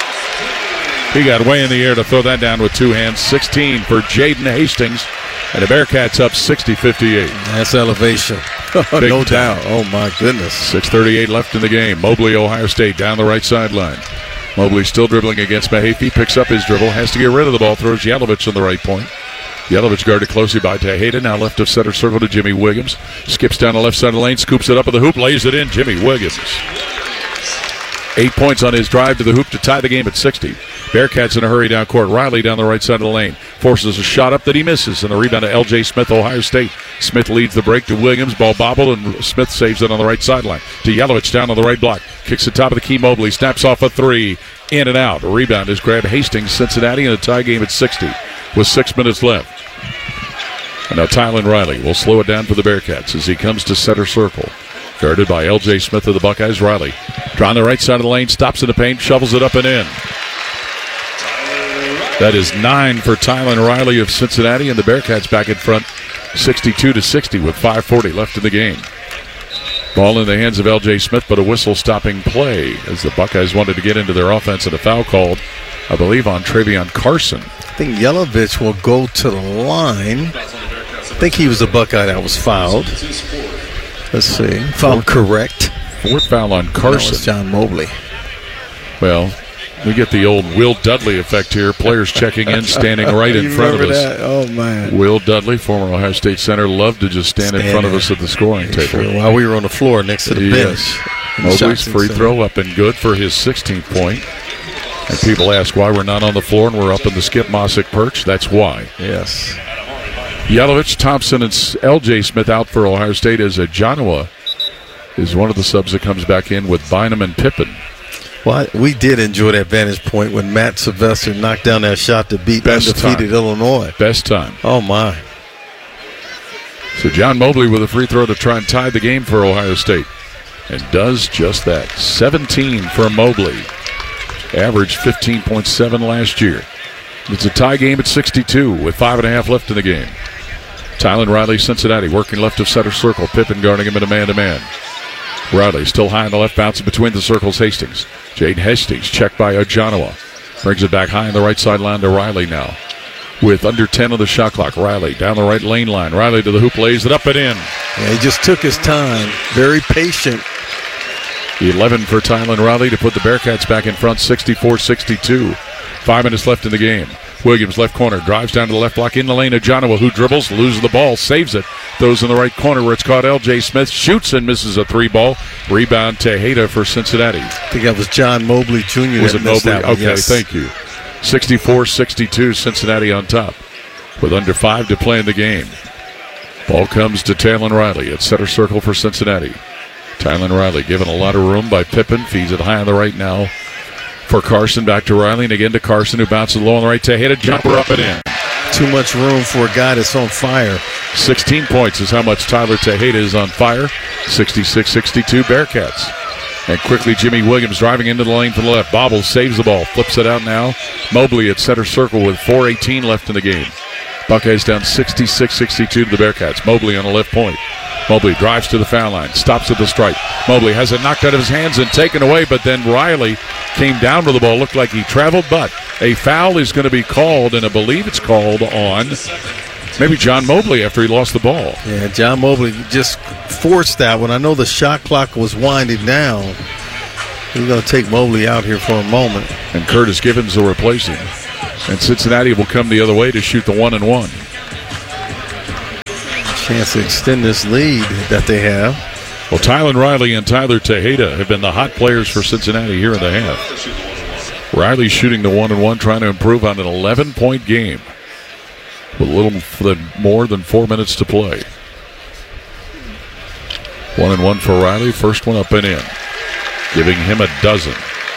He got way in the air to throw that down with two hands. sixteen for Jaden Hastings. And the Bearcats up sixty fifty-eight. That's elevation. No doubt. Oh, my goodness. six thirty-eight left in the game. Mobley, Ohio State, down the right sideline. Mobley still dribbling against Mahaffey. Picks up his dribble. Has to get rid of the ball. Throws Yelovich on the right point. Yelovich guarded closely by Tejeda. Now left of center circle to Jimmy Williams. Skips down the left side of the lane. Scoops it up at the hoop. Lays it in. Jimmy Williams. Eight points on his drive to the hoop to tie the game at sixty. Bearcats in a hurry down court. Riley down the right side of the lane. Forces a shot up that he misses. And the rebound to L J Smith, Ohio State. Smith leads the break to Williams. Ball bobbled, and Smith saves it on the right sideline. To Yelovich down on the right block. Kicks the top of the key. Mobley snaps off a three. In and out. A rebound is grabbed Hastings, Cincinnati, in a tie game at sixty with six minutes left. And now Tylen Riley will slow it down for the Bearcats as he comes to center circle. Guarded by L J Smith of the Buckeyes. Riley drawing the right side of the lane, stops in the paint, shovels it up and in. That is nine for Tylen Riley of Cincinnati, and the Bearcats back in front sixty-two to sixty with five forty left in the game. Ball in the hands of L J Smith, but a whistle stopping play as the Buckeyes wanted to get into their offense, and a foul called, I believe, on Travion Carson. I think Yelovich will go to the line. I think he was a Buckeye that was fouled. Let's see. If I'm correct. Fourth foul on Carson. No, it's John Mobley. Well, we get the old Will Dudley effect here. Players checking in, standing right in front of us. That? Oh, man. Will Dudley, former Ohio State center, loved to just stand, stand in front of us at the scoring table. Sure. While we were on the floor next to the yes. bench. Mobley's free throw up and good for his sixteenth point. And people ask why we're not on the floor and we're up in the Skip Mossick perch. That's why. Yes. Yelovich, Thompson, and L J Smith out for Ohio State as Ajanoa is one of the subs that comes back in with Bynum and Pippen. Well, we did enjoy that vantage point when Matt Sylvester knocked down that shot to beat Best undefeated time. Illinois. Best time. Oh, my. So John Mobley with a free throw to try and tie the game for Ohio State. And does just that. seventeen for Mobley. Averaged fifteen point seven last year. It's a tie game at sixty-two with five and a half left in the game. Tylen Riley, Cincinnati, working left of center circle. Pippen guarding him in a man-to-man. Riley still high on the left, bouncing between the circles. Hastings. Jaden Hastings checked by Ajanoa. Brings it back high on the right sideline to Riley now. With under ten on the shot clock. Riley down the right lane line. Riley to the hoop, lays it up and in. Yeah, he just took his time. Very patient. eleven for Tylen Riley to put the Bearcats back in front, sixty-four sixty-two. Five minutes left in the game. Williams, left corner, drives down to the left block in the lane. Ajanoa, who dribbles, loses the ball, saves it. Throws in the right corner where it's caught. L J Smith shoots and misses a three ball. Rebound Tejeda for Cincinnati. I think that was John Mobley Junior Was it Mobley? That okay, yes. Thank you. sixty-four sixty-two, Cincinnati on top with under five to play in the game. Ball comes to Tylen Riley at center circle for Cincinnati. Tylen Riley given a lot of room by Pippen. Feeds it high on the right now for Carson. Back to Riley, and again to Carson, who bounces low on the right. Tejeda jumper up and in. Too much room for a guy that's on fire. sixteen points is how much Tyler Tejeda is on fire. sixty-six sixty-two Bearcats. And quickly Jimmy Williams driving into the lane from the left. Bobbles, saves the ball, flips it out now. Mobley at center circle with four eighteen left in the game. Buckeyes down sixty-six sixty-two to the Bearcats. Mobley on the left point. Mobley drives to the foul line, stops at the stripe. Mobley has it knocked out of his hands and taken away, but then Riley came down with the ball. Looked like he traveled, but A foul is going to be called, and I believe it's called on maybe John Mobley after he lost the ball. Yeah, John Mobley just forced that one. I know the shot clock was winding down. He's going to take Mobley out here for a moment. And Curtis Givens will replace him. And Cincinnati will come the other way to shoot the one and one. Chance to extend this lead that they have. Well, Tylen Riley and Tyler Tejeda have been the hot players for Cincinnati here in the half. Riley shooting the one and one, trying to improve on an eleven-point game with a little more than four minutes to play. One and one for Riley. First one up and in, giving him a dozen.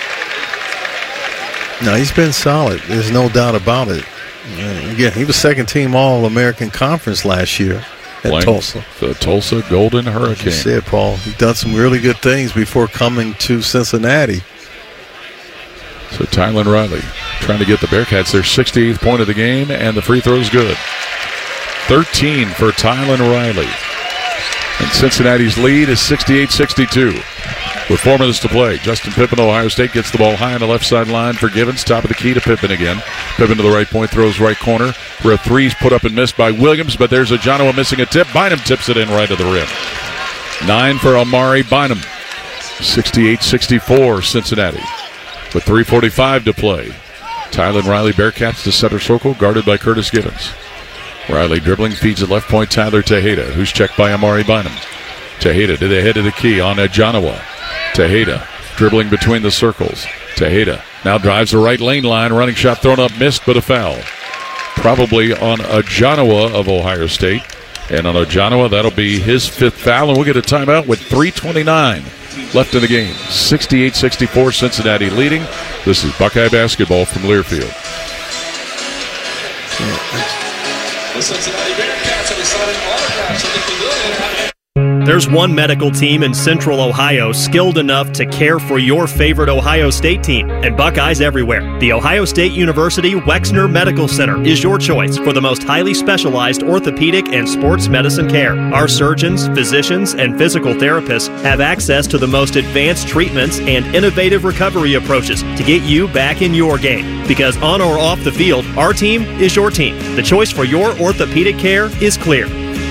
No, he's been solid. There's no doubt about it. And again, he was second team All-American Conference last year at Playing Tulsa. The Tulsa Golden Hurricane. Like you said, Paul, he's done some really good things before coming to Cincinnati. So Tylen Riley trying to get the Bearcats their sixty-eighth point of the game, and the free throw's good. thirteen for Tylen Riley. And Cincinnati's lead is sixty-eight sixty-two. With four minutes to play, Justin Pippen, Ohio State, gets the ball high on the left sideline for Givens. Top of the key to Pippen again. Pippen to the right point, throws right corner. Where three's put up and missed by Williams, but there's a Jonoa missing a tip. Bynum tips it in right to the rim. Nine for Amari Bynum. sixty-eight sixty-four Cincinnati. With three forty-five to play. Tylen Riley, Bearcats to center circle, guarded by Curtis Givens. Riley dribbling, feeds at left point Tyler Tejeda, who's checked by Amari Bynum. Tejeda to the head of the key on a Jonoa. Tejeda dribbling between the circles. Tejeda now drives the right lane line. Running shot thrown up, missed, but a foul. Probably on a Jonoa of Ohio State. And on a Jonoa, that'll be his fifth foul. And we'll get a timeout with three twenty-nine left in the game. sixty-eight sixty-four Cincinnati leading. This is Buckeye basketball from Learfield. The Cincinnati Bearcats are signing autographs at the pavilion. There's one medical team in Central Ohio skilled enough to care for your favorite Ohio State team, and Buckeyes everywhere. The Ohio State University Wexner Medical Center is your choice for the most highly specialized orthopedic and sports medicine care. Our surgeons, physicians, and physical therapists have access to the most advanced treatments and innovative recovery approaches to get you back in your game. Because on or off the field, our team is your team. The choice for your orthopedic care is clear.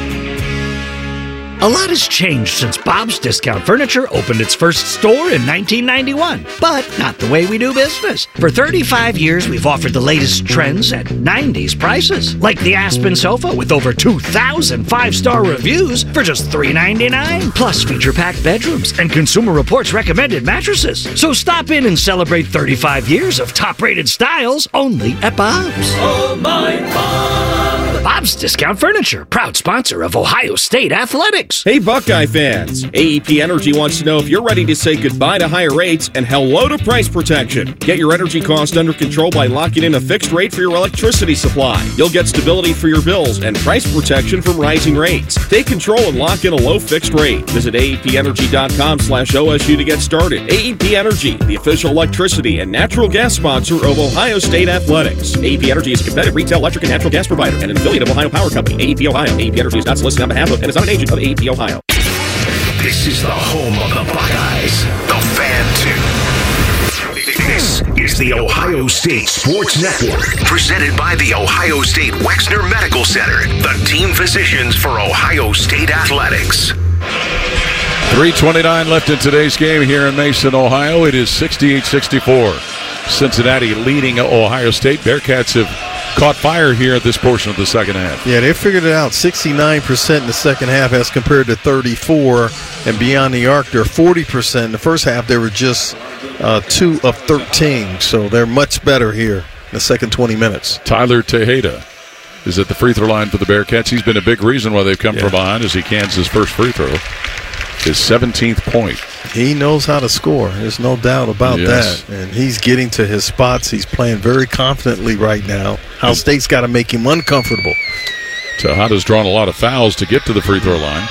A lot has changed since Bob's Discount Furniture opened its first store in nineteen ninety-one, but not the way we do business. For thirty-five years, we've offered the latest trends at nineties prices, like the Aspen sofa with over two thousand five-star reviews for just three ninety-nine, plus feature-packed bedrooms and Consumer Reports recommended mattresses. So stop in and celebrate thirty-five years of top-rated styles only at Bob's. Oh, my Bob! Bob's Discount Furniture, proud sponsor of Ohio State Athletics. Hey, Buckeye fans. A E P Energy wants to know if you're ready to say goodbye to higher rates and hello to price protection. Get your energy cost under control by locking in a fixed rate for your electricity supply. You'll get stability for your bills and price protection from rising rates. Take control and lock in a low fixed rate. Visit A E P energy dot com slash O S U to get started. A E P Energy, the official electricity and natural gas sponsor of Ohio State Athletics. A E P Energy is a competitive retail electric and natural gas provider and an affiliate of Ohio Power Company. A E P Ohio. A E P Energy is not solicited on behalf of and is not an agent of A E P Ohio. This is the home of the Buckeyes, the Fan Tune. This is the Ohio State Sports Network, presented by the Ohio State Wexner Medical Center, the team physicians for Ohio State Athletics. three twenty-nine left in today's game here in Mason, Ohio. It is sixty-eight sixty-four. Cincinnati leading Ohio State. Bearcats have caught fire here at this portion of the second half. Yeah, they figured it out. sixty-nine percent in the second half as compared to thirty-four. And beyond the arc, they're forty percent. In the first half, they were just uh, two of thirteen. So they're much better here in the second twenty minutes. Tyler Tejeda is at the free throw line for the Bearcats. He's been a big reason why they've come yeah. from behind as he cans his first free throw. His seventeenth point. He knows how to score. There's no doubt about yes. that. And he's getting to his spots. He's playing very confidently right now. Ohio State's got to make him uncomfortable. Tejada's drawn a lot of fouls to get to the free throw line.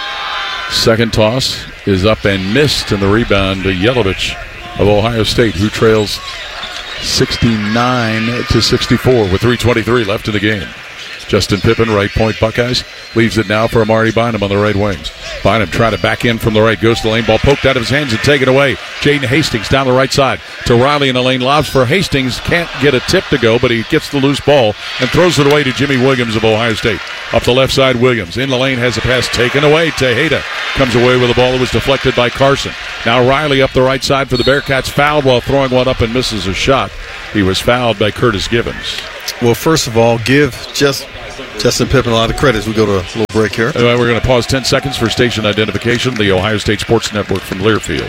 Second toss is up and missed, and the rebound to Yelovich of Ohio State, who trails sixty-nine to sixty-four with three twenty-three left in the game. Justin Pippen, right point Buckeyes. Leaves it now for Amari Bynum on the right wings. Bynum trying to back in from the right. Goes to the lane. Ball poked out of his hands and taken away. Jaden Hastings down the right side to Riley in the lane. Lobs for Hastings. Can't get a tip to go, but he gets the loose ball and throws it away to Jimmy Williams of Ohio State. Up the left side, Williams. In the lane, has a pass taken away. Tejeda comes away with the ball that was deflected by Carson. Now Riley up the right side for the Bearcats. Fouled while throwing one up and misses a shot. He was fouled by Curtis Givens. Well, first of all, give just Justin Pippen a lot of credit as we go to a little break here. Anyway, we're going to pause ten seconds for station identification. The Ohio State Sports Network from Learfield.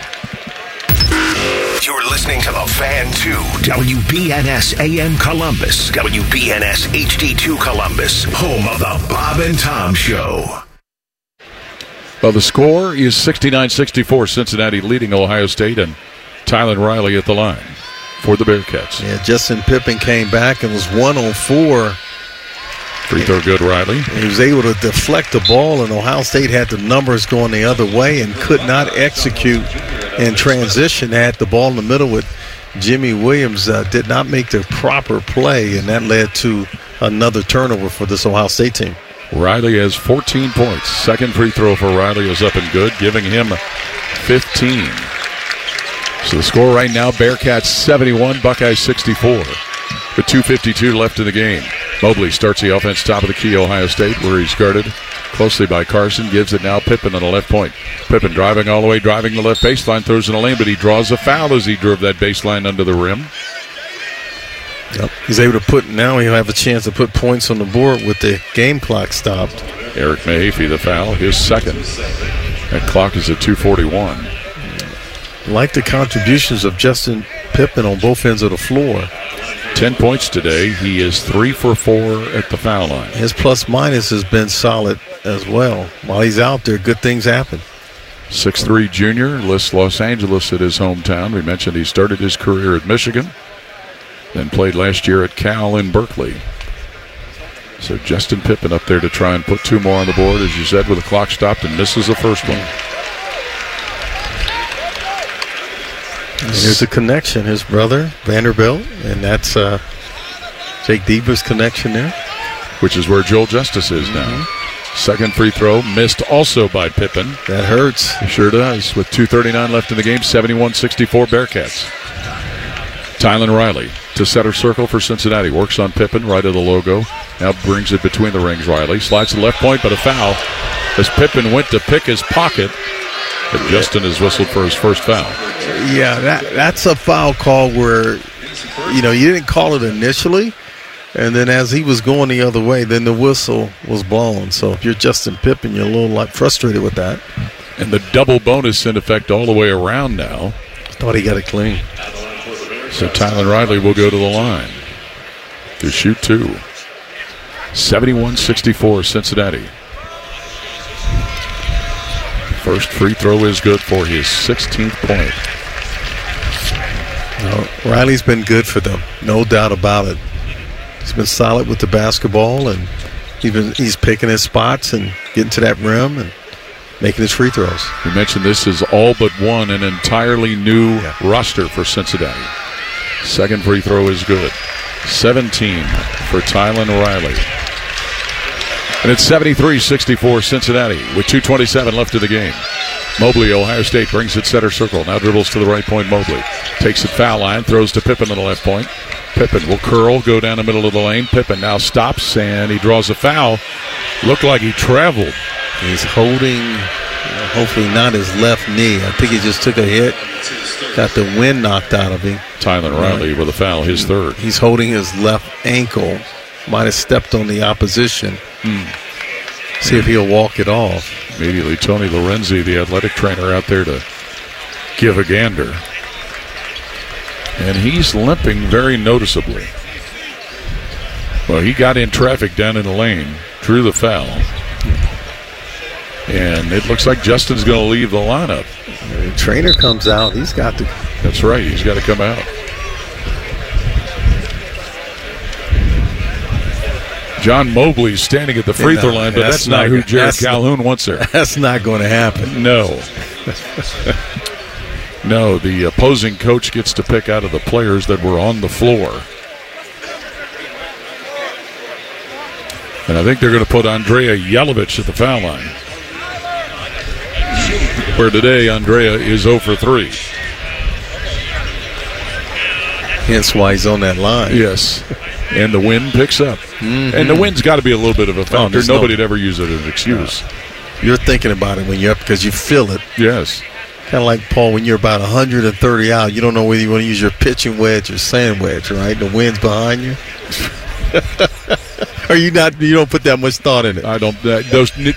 You're listening to The Fan two, W B N S A M Columbus, W B N S H D two Columbus, home of the Bob and Tom Show. Well, the score is sixty-nine sixty-four, Cincinnati leading Ohio State, and Tylen Riley at the line for the Bearcats. Yeah, Justin Pippen came back and was one on four. Free throw good, Riley. He was able to deflect the ball, and Ohio State had the numbers going the other way and could not execute in transition. Had the ball in the middle with Jimmy Williams, uh, did not make the proper play, and that led to another turnover for this Ohio State team. Riley has fourteen points. Second free throw for Riley is up and good, giving him fifteen. So the score right now, Bearcats seventy-one, Buckeyes sixty-four. With two fifty-two left in the game. Mobley starts the offense top of the key, Ohio State, where he's guarded closely by Carson. Gives it now Pippen on the left point. Pippen driving all the way, driving the left baseline, throws in the lane, but he draws a foul as he drove that baseline under the rim. Yep. He's able to put, now he'll have a chance to put points on the board with the game clock stopped. Eric Mahaffey, the foul, his second. That clock is at two forty-one. Like the contributions of Justin Pippen on both ends of the floor. Ten points today. He is three for four at the foul line. His plus minus has been solid as well. While he's out there, good things happen. six three junior, lists Los Angeles at his hometown. We mentioned he started his career at Michigan, then played last year at Cal in Berkeley. So Justin Pippen up there to try and put two more on the board, as you said, with the clock stopped, and misses the first one. And here's a connection, his brother, Vanderbilt, and that's uh, Jake Deaver's connection there. Which is where Joel Justice is now. Mm-hmm. Second free throw, missed also by Pippen. That hurts. It sure does. With two thirty-nine left in the game, seventy-one sixty-four Bearcats. Tylen Riley to center circle for Cincinnati. Works on Pippen, right of the logo. Now brings it between the rings, Riley. Slides to the left point, but a foul. As Pippen went to pick his pocket, but Justin has whistled for his first foul. Yeah, that that's a foul call where, you know, you didn't call it initially, and then as he was going the other way, then the whistle was blown. So if you're Justin Pippen, you're a little like frustrated with that. And the double bonus in effect all the way around now. Thought he got it clean. So Tylen Riley will go to the line to shoot two. seventy-one sixty-four Cincinnati. First free throw is good for his sixteenth point. No, Riley's been good for them, no doubt about it. He's been solid with the basketball, and he's been, he's picking his spots and getting to that rim and making his free throws. We mentioned this is all but one an entirely new yeah. roster for Cincinnati. Second free throw is good. seventeen for Tylen Riley. And it's seventy-three sixty-four Cincinnati with two twenty-seven left in the game. Mobley, Ohio State, brings it center circle. Now dribbles to the right point, Mobley. Takes it foul line, throws to Pippen on the left point. Pippen will curl, go down the middle of the lane. Pippen now stops, and he draws a foul. Looked like he traveled. He's holding, hopefully not his left knee. I think he just took a hit. Got the wind knocked out of him. Tylen Riley with a foul, his third. He's holding his left ankle. Might have stepped on the opposition. Hmm. See if he'll walk it off. Immediately, Tony Lorenzi, the athletic trainer, out there to give a gander. And he's limping very noticeably. Well, he got in traffic down in the lane, drew the foul. And it looks like Justin's going to leave the lineup. The trainer comes out. He's got to. That's right. He's got to come out. John Mobley's standing at the free throw line, but that's, that's not, not who Jared Calhoun not, wants there. That's not going to happen. No. No, the opposing coach gets to pick out of the players that were on the floor. And I think they're going to put Andrea Yelovich at the foul line. Where today, Andrea is zero for three. Hence why he's on that line. Yes. And the wind picks up. Mm-hmm. And the wind's got to be a little bit of a factor. Oh, Nobody would no, ever use it as an excuse. No. You're thinking about it when you're up because you feel it. Yes. Kind of like, Paul, when you're about one hundred thirty out, you don't know whether you want to use your pitching wedge or sand wedge, right? The wind's behind you. Or you not? You don't put that much thought in it. I don't. Uh, those